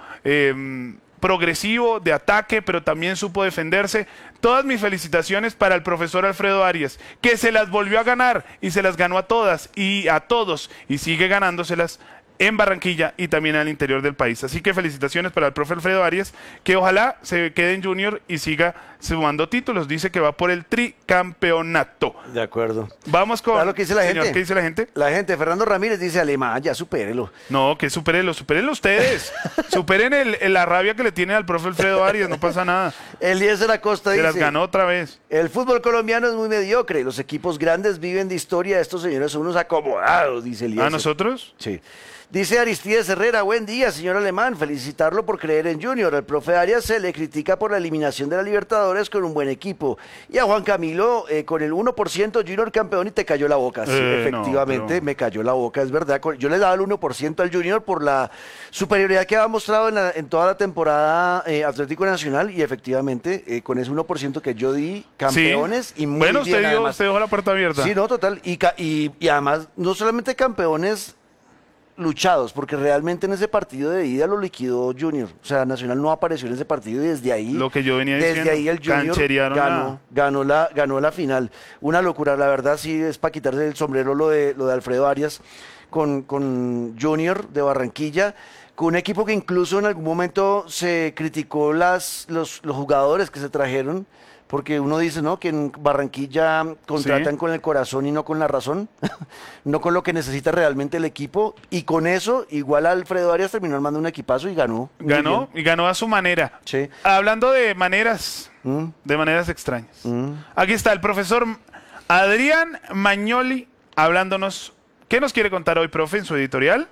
[SPEAKER 3] progresivo, de ataque, pero también supo defenderse. Todas mis felicitaciones para el profesor Alfredo Arias, que se las volvió a ganar y se las ganó a todas y a todos y sigue ganándoselas en Barranquilla y también al interior del país. Así que felicitaciones para el profe Alfredo Arias, que ojalá se quede en Junior y siga sumando títulos. Dice que va por el tricampeonato.
[SPEAKER 4] De acuerdo.
[SPEAKER 3] Vamos con...
[SPEAKER 4] ¿Sabes lo que dice la
[SPEAKER 3] señor,
[SPEAKER 4] gente?
[SPEAKER 3] ¿qué dice la gente?
[SPEAKER 4] La gente, Fernando Ramírez dice: Alemán, ya supérelo.
[SPEAKER 3] No, que supérenlo ustedes. Superen la rabia que le tienen al profe Alfredo Arias, no pasa nada.
[SPEAKER 4] Eliezer Acosta
[SPEAKER 3] Se
[SPEAKER 4] dice:
[SPEAKER 3] las ganó otra vez.
[SPEAKER 4] el fútbol colombiano es muy mediocre. Los equipos grandes viven de historia. Estos señores son unos acomodados, dice Eliezer.
[SPEAKER 3] ¿A nosotros?
[SPEAKER 4] Sí. Dice Aristides Herrera: buen día, señor Alemán. Felicitarlo por creer en Junior. Al profe Arias se le critica por la eliminación de la Libertadores con un buen equipo. Y a Juan Camilo, con el 1% Junior campeón y te cayó la boca. Sí, efectivamente,
[SPEAKER 3] pero-
[SPEAKER 4] me cayó la boca, es verdad. Yo le daba el 1% al Junior por la superioridad que había mostrado en toda la temporada Atlético Nacional. Y efectivamente, con ese 1% que yo di, campeones
[SPEAKER 3] Sí.
[SPEAKER 4] y muy
[SPEAKER 3] Bueno,
[SPEAKER 4] bien, además.
[SPEAKER 3] usted dejó la puerta abierta.
[SPEAKER 4] Sí, no, total. Y además, no solamente campeones luchados, porque realmente en ese partido de ida lo liquidó Junior. O sea, Nacional no apareció en ese partido y desde ahí,
[SPEAKER 3] Lo que yo venía
[SPEAKER 4] desde
[SPEAKER 3] diciendo,
[SPEAKER 4] ahí el Junior
[SPEAKER 3] cancherearon
[SPEAKER 4] ganó la final. Una locura, la verdad sí es para quitarse el sombrero lo de Alfredo Arias con Junior de Barranquilla, con un equipo que incluso en algún momento se criticó los jugadores que se trajeron, porque uno dice, ¿no?, que en Barranquilla contratan
[SPEAKER 3] Sí.
[SPEAKER 4] con el corazón y no con la razón, no con lo que necesita realmente el equipo, y con eso, igual Alfredo Arias terminó armando un equipazo y ganó. Muy
[SPEAKER 3] Ganó
[SPEAKER 4] bien.
[SPEAKER 3] y ganó a su manera.
[SPEAKER 4] Sí.
[SPEAKER 3] Hablando de maneras extrañas. Aquí está el profesor Adrián Magnoli hablándonos. ¿Qué nos quiere contar hoy, profe, en su editorial?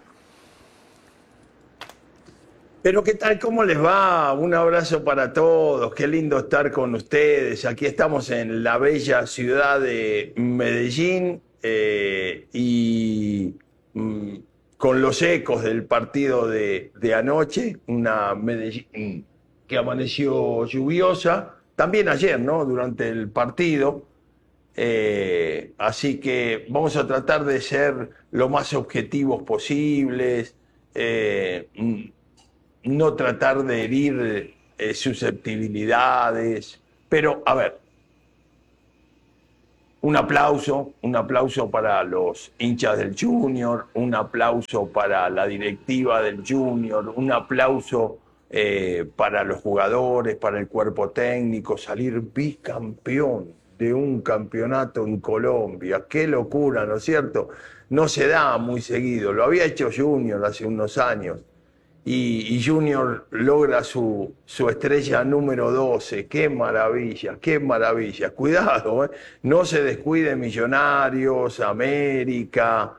[SPEAKER 6] Pero ¿qué tal? ¿Cómo les va? Un abrazo para todos. Qué lindo estar con ustedes. Aquí estamos en la bella ciudad de Medellín y con los ecos del partido de anoche, una Medellín que amaneció lluviosa, también ayer, ¿no?, durante el partido. Así que vamos a tratar de ser lo más objetivos posibles, no tratar de herir susceptibilidades, pero a ver, un aplauso para los hinchas del Junior, un aplauso para la directiva del Junior, un aplauso para los jugadores, para el cuerpo técnico, salir bicampeón de un campeonato en Colombia. Qué locura, ¿no es cierto? No se da muy seguido, lo había hecho Junior hace unos años. Y Junior logra su estrella número 12. ¡Qué maravilla! ¡Qué maravilla! Cuidado, ¿eh? No se descuide Millonarios, América.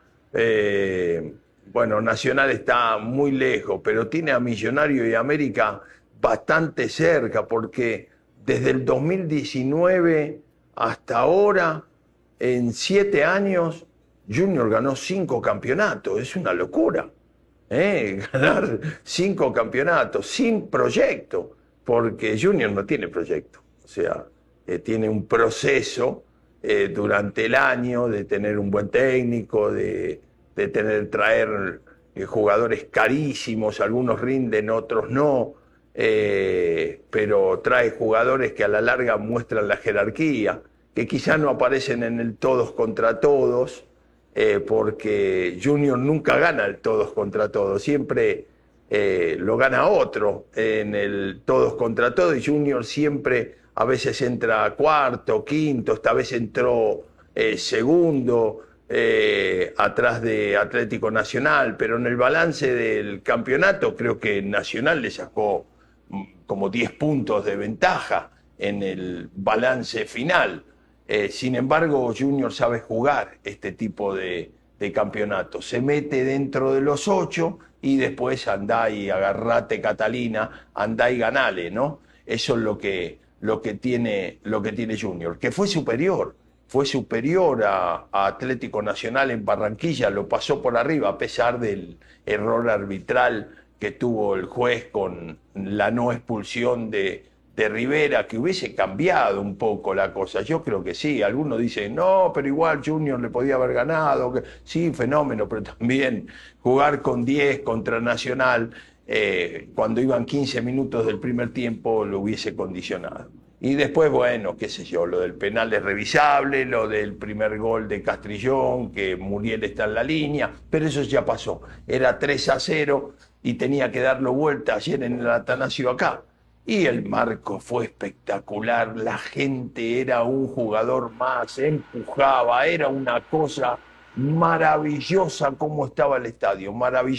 [SPEAKER 6] Bueno, Nacional está muy lejos, pero tiene a Millonario y América bastante cerca, porque desde el 2019 hasta ahora, en 7 años, Junior ganó 5 campeonatos. Es una locura. Ganar 5 campeonatos sin proyecto, porque Junior no tiene proyecto, o sea, tiene un proceso durante el año de tener un buen técnico, de traer jugadores carísimos, algunos rinden, otros no, pero trae jugadores que a la larga muestran la jerarquía, que quizás no aparecen en el todos contra todos, porque Junior nunca gana el todos contra todos, siempre lo gana otro en el todos contra todos, y Junior siempre a veces entra cuarto, quinto, esta vez entró segundo atrás de Atlético Nacional, pero en el balance del campeonato creo que Nacional le sacó como 10 puntos de ventaja en el balance final. Sin embargo, Junior sabe jugar este tipo de campeonatos. Se mete dentro de los 8 y después andá y agarrate, Catalina, andá y ganale, ¿no? Eso es lo que tiene Junior, que fue superior a Atlético Nacional en Barranquilla, lo pasó por arriba a pesar del error arbitral que tuvo el juez con la no expulsión de Rivera, que hubiese cambiado un poco la cosa. Yo creo que sí. Algunos dicen, no, pero igual Junior le podía haber ganado. Sí, fenómeno, pero también jugar con 10 contra Nacional, cuando iban 15 minutos del primer tiempo, lo hubiese condicionado. Y después, bueno, qué sé yo, lo del penal es revisable, lo del primer gol de Castrillón, que Muriel está en la línea, pero eso ya pasó. Era 3-0 y tenía que darlo vuelta ayer en el Atanasio acá. Y el marco fue espectacular, la gente era un jugador más, empujaba, era una cosa maravillosa como estaba el estadio,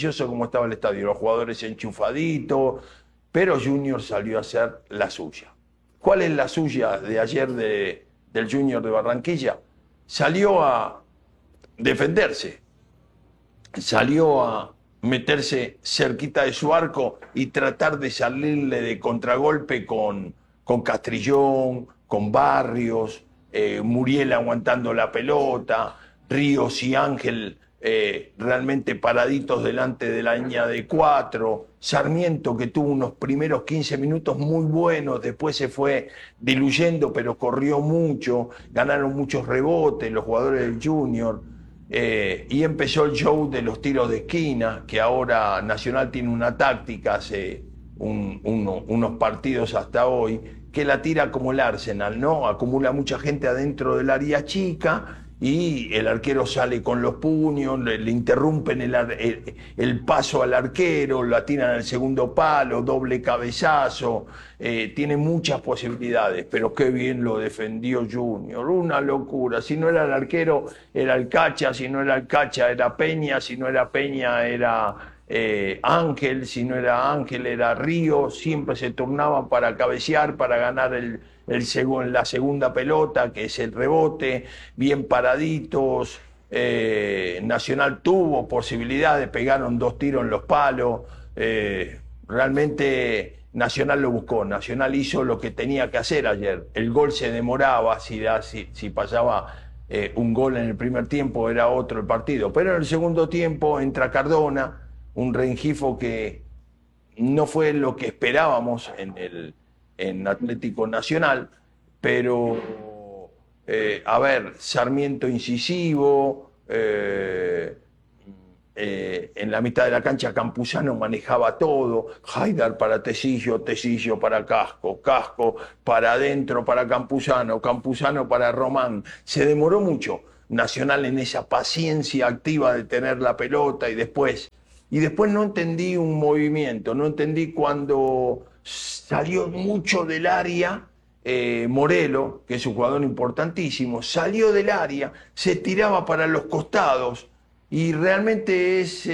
[SPEAKER 6] los jugadores enchufaditos, pero Junior salió a hacer la suya. ¿Cuál es la suya de ayer del Junior de Barranquilla? Salió a defenderse, salió a meterse cerquita de su arco y tratar de salirle de contragolpe con Castrillón, con Barrios, Muriel aguantando la pelota, Ríos y Ángel realmente paraditos delante de la línea de 4, Sarmiento, que tuvo unos primeros 15 minutos muy buenos, después se fue diluyendo, pero corrió mucho, ganaron muchos rebotes los jugadores del Junior. Y empezó el show de los tiros de esquina, que ahora Nacional tiene una táctica hace unos partidos hasta hoy, que la tira como el Arsenal, ¿no? Acumula mucha gente adentro del área chica y el arquero sale con los puños, le interrumpen el paso al arquero, la tiran al segundo palo, doble cabezazo, tiene muchas posibilidades, pero qué bien lo defendió Junior, una locura. Si no era el arquero, era el Cacha, si no era el Cacha, era Peña, si no era Peña, era Ángel, si no era Ángel, era Río, siempre se turnaban para cabecear, para ganar la segunda pelota, que es el rebote, bien paraditos. Nacional tuvo posibilidades, pegaron 2 tiros en los palos. Realmente Nacional lo buscó, Nacional hizo lo que tenía que hacer ayer. El gol se demoraba, si pasaba un gol en el primer tiempo era otro el partido, pero en el segundo tiempo entra Cardona, un Rengifo que no fue lo que esperábamos en Atlético Nacional, pero a ver, Sarmiento incisivo, en la mitad de la cancha Campuzano manejaba todo, Haidar para Tecillo, Tecillo para Casco, Casco para adentro para Campuzano, Campuzano para Román. Se demoró mucho Nacional en esa paciencia activa de tener la pelota y después no entendí un movimiento, no entendí cuando salió mucho del área Morelo, que es un jugador importantísimo, salió del área, se tiraba para los costados y realmente es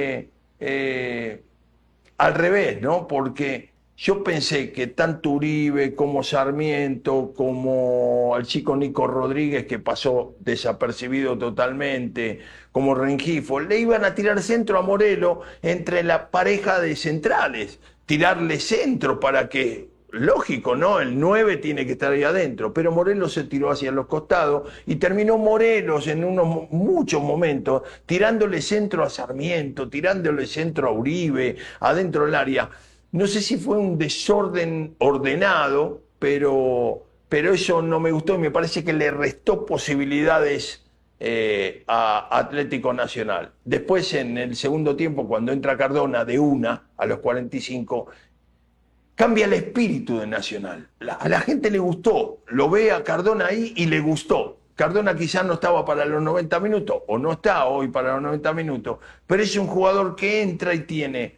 [SPEAKER 6] al revés, ¿no? Porque yo pensé que tanto Uribe como Sarmiento, como el chico Nico Rodríguez, que pasó desapercibido totalmente, como Rengifo, le iban a tirar centro a Morelo entre la pareja de centrales, tirarle centro para que, lógico, ¿no? El 9 tiene que estar ahí adentro, pero Morelos se tiró hacia los costados y terminó Morelos en muchos momentos tirándole centro a Sarmiento, tirándole centro a Uribe, adentro del área. No sé si fue un desorden ordenado, pero eso no me gustó y me parece que le restó posibilidades a Atlético Nacional. Después, en el segundo tiempo, cuando entra Cardona de una a los 45, cambia el espíritu de Nacional. A la gente le gustó, lo ve a Cardona ahí y le gustó. Cardona quizás no estaba para los 90 minutos, o no está hoy para los 90 minutos, pero es un jugador que entra y tiene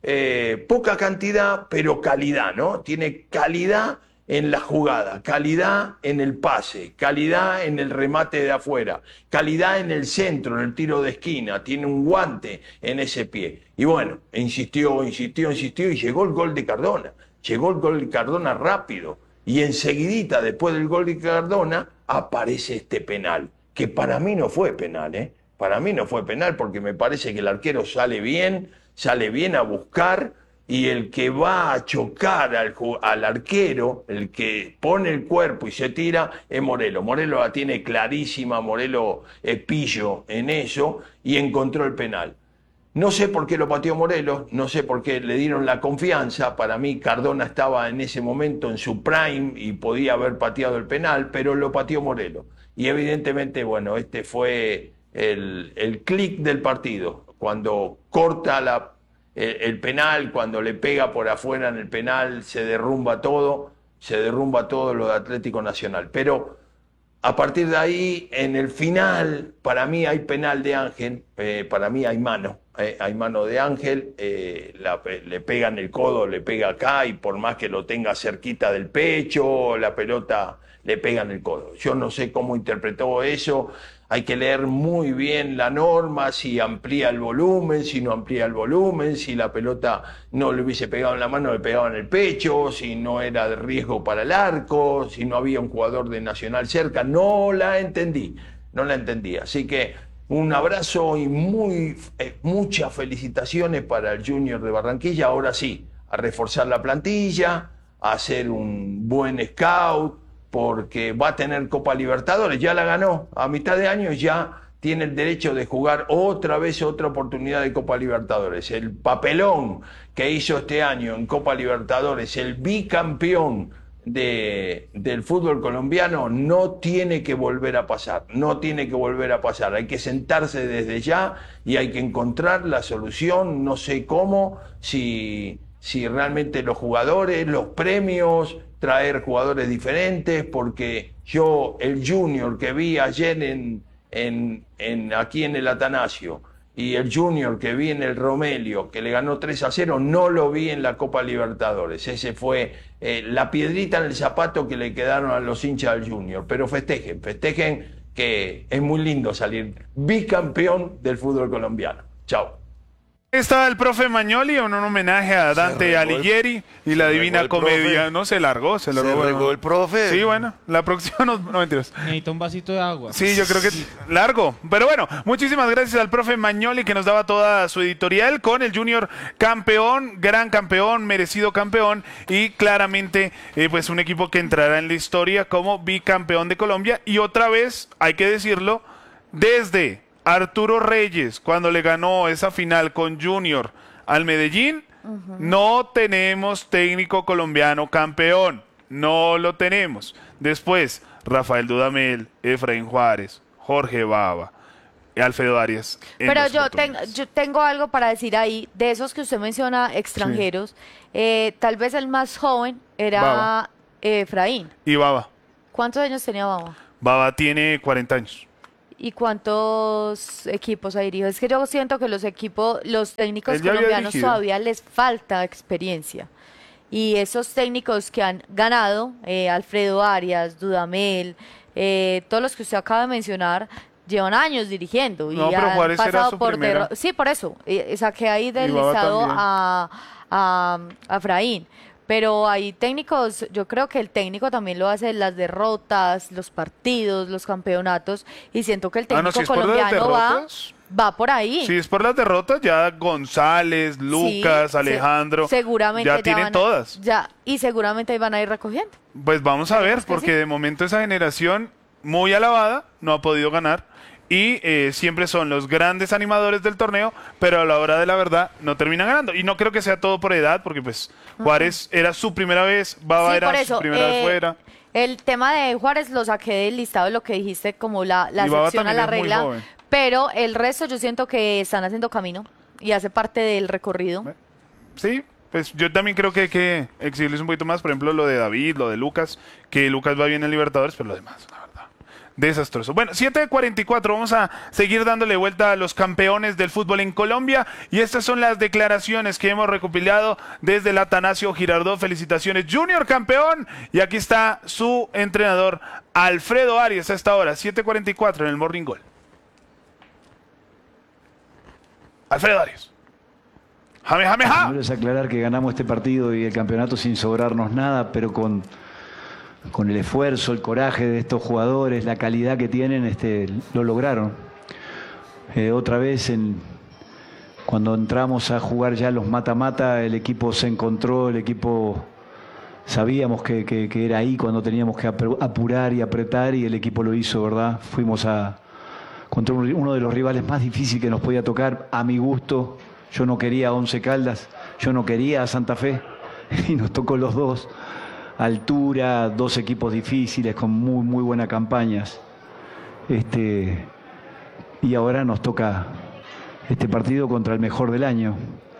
[SPEAKER 6] poca cantidad, pero calidad, ¿no? Tiene calidad en la jugada, calidad en el pase, calidad en el remate de afuera, calidad en el centro, en el tiro de esquina, tiene un guante en ese pie. Y bueno, insistió y llegó el gol de Cardona. Llegó el gol de Cardona rápido y enseguidita, después del gol de Cardona, aparece este penal, que para mí no fue penal, ¿eh? Para mí no fue penal porque me parece que el arquero sale bien a buscar y el que va a chocar al arquero, el que pone el cuerpo y se tira, es Morelo. Morelo la tiene clarísima, Morelo es pillo en eso y encontró el penal. No sé por qué lo pateó Morelos, no sé por qué le dieron la confianza. Para mí Cardona estaba en ese momento en su prime y podía haber pateado el penal, pero lo pateó Morelos. Y evidentemente, bueno, este fue el clic del partido. Cuando corta el penal, cuando le pega por afuera en el penal, se derrumba todo lo de Atlético Nacional. Pero a partir de ahí, en el final, para mí hay penal de Ángel, para mí hay mano de Ángel, le pega en el codo, le pega acá y por más que lo tenga cerquita del pecho, la pelota le pega en el codo. Yo no sé cómo interpretó eso, hay que leer muy bien la norma, si amplía el volumen, si no amplía el volumen, si la pelota no le hubiese pegado en la mano, le pegaba en el pecho, si no era de riesgo para el arco, si no había un jugador de Nacional cerca, no la entendí. Así que un abrazo y muchas felicitaciones para el Junior de Barranquilla. Ahora sí, a reforzar la plantilla, a hacer un buen scout, porque va a tener Copa Libertadores, ya la ganó, a mitad de año ya tiene el derecho de jugar otra vez otra oportunidad de Copa Libertadores. El papelón que hizo este año en Copa Libertadores, el bicampeón del fútbol colombiano no tiene que volver a pasar, no tiene que volver a pasar. Hay que sentarse desde ya y hay que encontrar la solución, no sé cómo, si realmente los jugadores, los premios, traer jugadores diferentes, porque yo el Junior que vi ayer aquí en el Atanasio y el Junior que vi en el Romelio, que le ganó 3-0, no lo vi en la Copa Libertadores. Ese fue la piedrita en el zapato que le quedaron a los hinchas del Junior. Pero festejen, que es muy lindo salir bicampeón del fútbol colombiano. Chao.
[SPEAKER 3] Está el profe Magnoli en un homenaje a Dante Alighieri y la Divina Comedia. No, se largó.
[SPEAKER 4] Regó el profe.
[SPEAKER 3] Sí, bueno, la próxima no mentiras.
[SPEAKER 7] Necesito un vasito de agua.
[SPEAKER 3] Sí, yo creo que largo. Pero bueno, muchísimas gracias al profe Magnoli que nos daba toda su editorial con el Junior campeón, gran campeón, merecido campeón y claramente pues un equipo que entrará en la historia como bicampeón de Colombia y otra vez, hay que decirlo, desde Arturo Reyes, cuando le ganó esa final con Junior al Medellín, no tenemos técnico colombiano campeón, no lo tenemos. Después, Rafael Dudamel, Efraín Juárez, Jorge Bava, Alfredo Arias.
[SPEAKER 5] Pero yo tengo algo para decir ahí, de esos que usted menciona, extranjeros, tal vez el más joven era
[SPEAKER 3] Bava.
[SPEAKER 5] Efraín.
[SPEAKER 3] Y Bava.
[SPEAKER 5] ¿Cuántos años tenía Bava?
[SPEAKER 3] Bava tiene 40 años.
[SPEAKER 5] ¿Y cuántos equipos ha dirigido? Es que yo siento que los técnicos
[SPEAKER 3] Él ya había
[SPEAKER 5] colombianos
[SPEAKER 3] dirigido.
[SPEAKER 5] todavía les falta experiencia. Y esos técnicos que han ganado, Alfredo Arias, Dudamel, todos los que usted acaba de mencionar, llevan años dirigiendo.
[SPEAKER 3] No,
[SPEAKER 5] y
[SPEAKER 3] pero
[SPEAKER 5] han
[SPEAKER 3] Juárez era
[SPEAKER 5] pasado
[SPEAKER 3] su
[SPEAKER 5] por
[SPEAKER 3] primera.
[SPEAKER 5] Sí, por eso. Saqué ahí del
[SPEAKER 3] Y Bava
[SPEAKER 5] listado
[SPEAKER 3] también.
[SPEAKER 5] a Efraín. Pero hay técnicos, yo creo que el técnico también lo hace las derrotas, los partidos, los campeonatos, y siento que el técnico
[SPEAKER 3] si es por las
[SPEAKER 5] colombiano
[SPEAKER 3] derrotas.
[SPEAKER 5] va por ahí.
[SPEAKER 3] Si es por las derrotas, ya González, Lucas,
[SPEAKER 5] Sí,
[SPEAKER 3] Alejandro,
[SPEAKER 5] seguramente
[SPEAKER 3] ya tienen todas.
[SPEAKER 5] Y seguramente ahí van a ir recogiendo.
[SPEAKER 3] Pues vamos a ver,
[SPEAKER 5] Esperemos que
[SPEAKER 3] porque
[SPEAKER 5] sí.
[SPEAKER 3] de momento esa generación muy alabada no ha podido ganar y siempre son los grandes animadores del torneo, pero a la hora de la verdad no terminan ganando. Y no creo que sea todo por edad, porque pues Juárez era su primera vez, Bava
[SPEAKER 5] Sí,
[SPEAKER 3] era
[SPEAKER 5] por
[SPEAKER 3] su
[SPEAKER 5] eso,
[SPEAKER 3] primera vez fuera.
[SPEAKER 5] el tema de Juárez lo saqué del listado de lo que dijiste como la
[SPEAKER 3] Y Bava
[SPEAKER 5] excepción a la
[SPEAKER 3] también es muy
[SPEAKER 5] regla,
[SPEAKER 3] joven.
[SPEAKER 5] pero el resto yo siento que están haciendo camino y hace parte del recorrido.
[SPEAKER 3] Sí, pues yo también creo que hay que exigirles un poquito más, por ejemplo, lo de David, lo de Lucas, que Lucas va bien en Libertadores, pero lo demás, la verdad, desastroso. Bueno, 7:44, vamos a seguir dándole vuelta a los campeones del fútbol en Colombia y estas son las declaraciones que hemos recopilado desde el Atanasio Girardot. Felicitaciones, Junior campeón, y aquí está su entrenador Alfredo Arias a esta hora, 7:44 en el Morning Goal. Alfredo Arias. Jame, jame, ja.
[SPEAKER 8] Primero es aclarar que ganamos este partido y el campeonato sin sobrarnos nada, pero con el esfuerzo, el coraje de estos jugadores, la calidad que tienen, lo lograron. Otra vez, cuando entramos a jugar ya los mata-mata, el equipo se encontró, el equipo sabíamos que era ahí cuando teníamos que apurar y apretar y el equipo lo hizo, ¿verdad? Fuimos contra uno de los rivales más difíciles que nos podía tocar, a mi gusto. Yo no quería a Once Caldas, yo no quería a Santa Fe y nos tocó los dos. Altura, dos equipos difíciles con muy, muy buenas campañas. Y ahora nos toca este partido contra el mejor del año.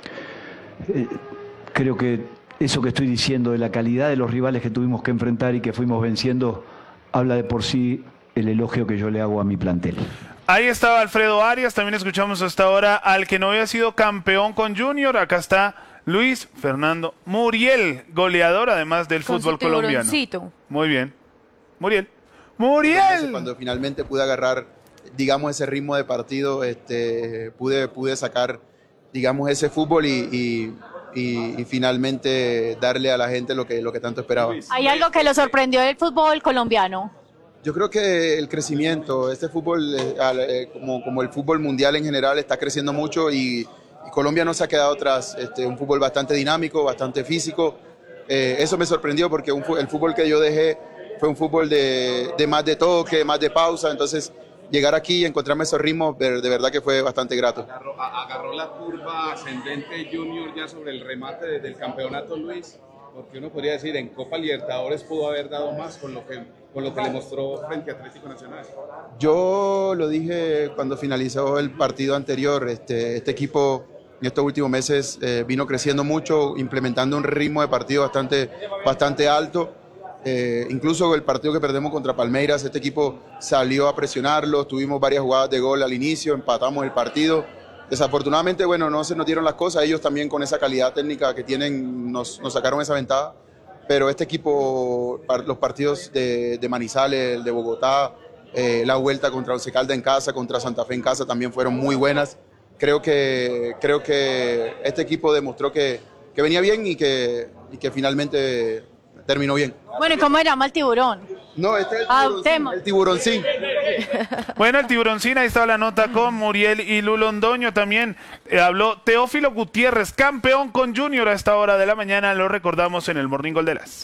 [SPEAKER 8] Creo que eso que estoy diciendo de la calidad de los rivales que tuvimos que enfrentar y que fuimos venciendo, habla de por sí el elogio que yo le hago a mi plantel.
[SPEAKER 3] Ahí estaba Alfredo Arias, también escuchamos hasta ahora al que no había sido campeón con Junior, acá está Luis Fernando Muriel, goleador además del
[SPEAKER 5] Con
[SPEAKER 3] fútbol
[SPEAKER 5] su
[SPEAKER 3] colombiano.
[SPEAKER 5] tiburoncito.
[SPEAKER 3] Muy bien. Muriel.
[SPEAKER 9] Cuando finalmente pude agarrar, digamos, ese ritmo de partido, pude sacar, digamos, ese fútbol y finalmente darle a la gente lo que tanto esperaba.
[SPEAKER 10] ¿Hay algo que lo sorprendió del fútbol colombiano?
[SPEAKER 9] Yo creo que el crecimiento, este fútbol, como el fútbol mundial en general, está creciendo mucho y Colombia no se ha quedado atrás. Un fútbol bastante dinámico, bastante físico. Eso me sorprendió porque el fútbol que yo dejé fue un fútbol de más de toque, más de pausa. Entonces, llegar aquí y encontrarme esos ritmos, de verdad que fue bastante grato.
[SPEAKER 11] ¿Agarró la curva ascendente Junior ya sobre el remate del campeonato, Luis?
[SPEAKER 7] porque uno podría decir en Copa Libertadores pudo haber dado más con lo que le mostró frente a Atlético Nacional.
[SPEAKER 9] Yo lo dije cuando finalizó el partido anterior, este equipo en estos últimos meses vino creciendo mucho, implementando un ritmo de partido bastante alto. Incluso el partido que perdemos contra Palmeiras, este equipo salió a presionarlo, tuvimos varias jugadas de gol al inicio, empatamos el partido. Desafortunadamente, bueno, no se nos dieron las cosas, ellos también con esa calidad técnica que tienen nos sacaron esa ventaja, pero este equipo, los partidos de Manizales, el de Bogotá, la vuelta contra Once Caldas en casa, contra Santa Fe en casa también fueron muy buenas. Creo que este equipo demostró que venía bien y que finalmente terminó bien.
[SPEAKER 10] Bueno, ¿y cómo se llama el tiburón?
[SPEAKER 9] No, este es
[SPEAKER 10] Adoptemos.
[SPEAKER 9] el tiburoncín.
[SPEAKER 3] Bueno, el tiburoncín, ahí estaba la nota con Muriel y Lu Londoño. También habló Teófilo Gutiérrez, campeón con Junior a esta hora de la mañana. Lo recordamos en el Morning Gol de las.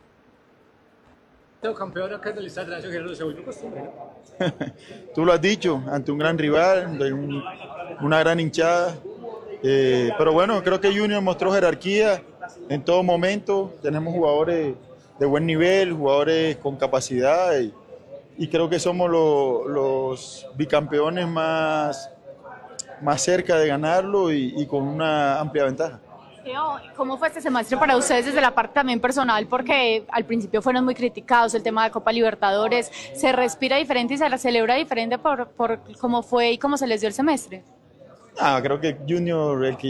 [SPEAKER 11] Campeón acá en el Estadio Nacional, se volvió costumbre, ¿no?
[SPEAKER 12] Tú lo has dicho, ante un gran rival, una gran hinchada. Pero bueno, creo que Junior mostró jerarquía en todo momento. Tenemos jugadores de buen nivel, jugadores con capacidad y creo que somos los bicampeones más cerca de ganarlo y con una amplia ventaja.
[SPEAKER 10] ¿Cómo fue este semestre para ustedes desde la parte también personal? Porque al principio fueron muy criticados el tema de Copa Libertadores. ¿Se respira diferente y se la celebra diferente por cómo fue y cómo se les dio el semestre?
[SPEAKER 12] Creo que Junior, el que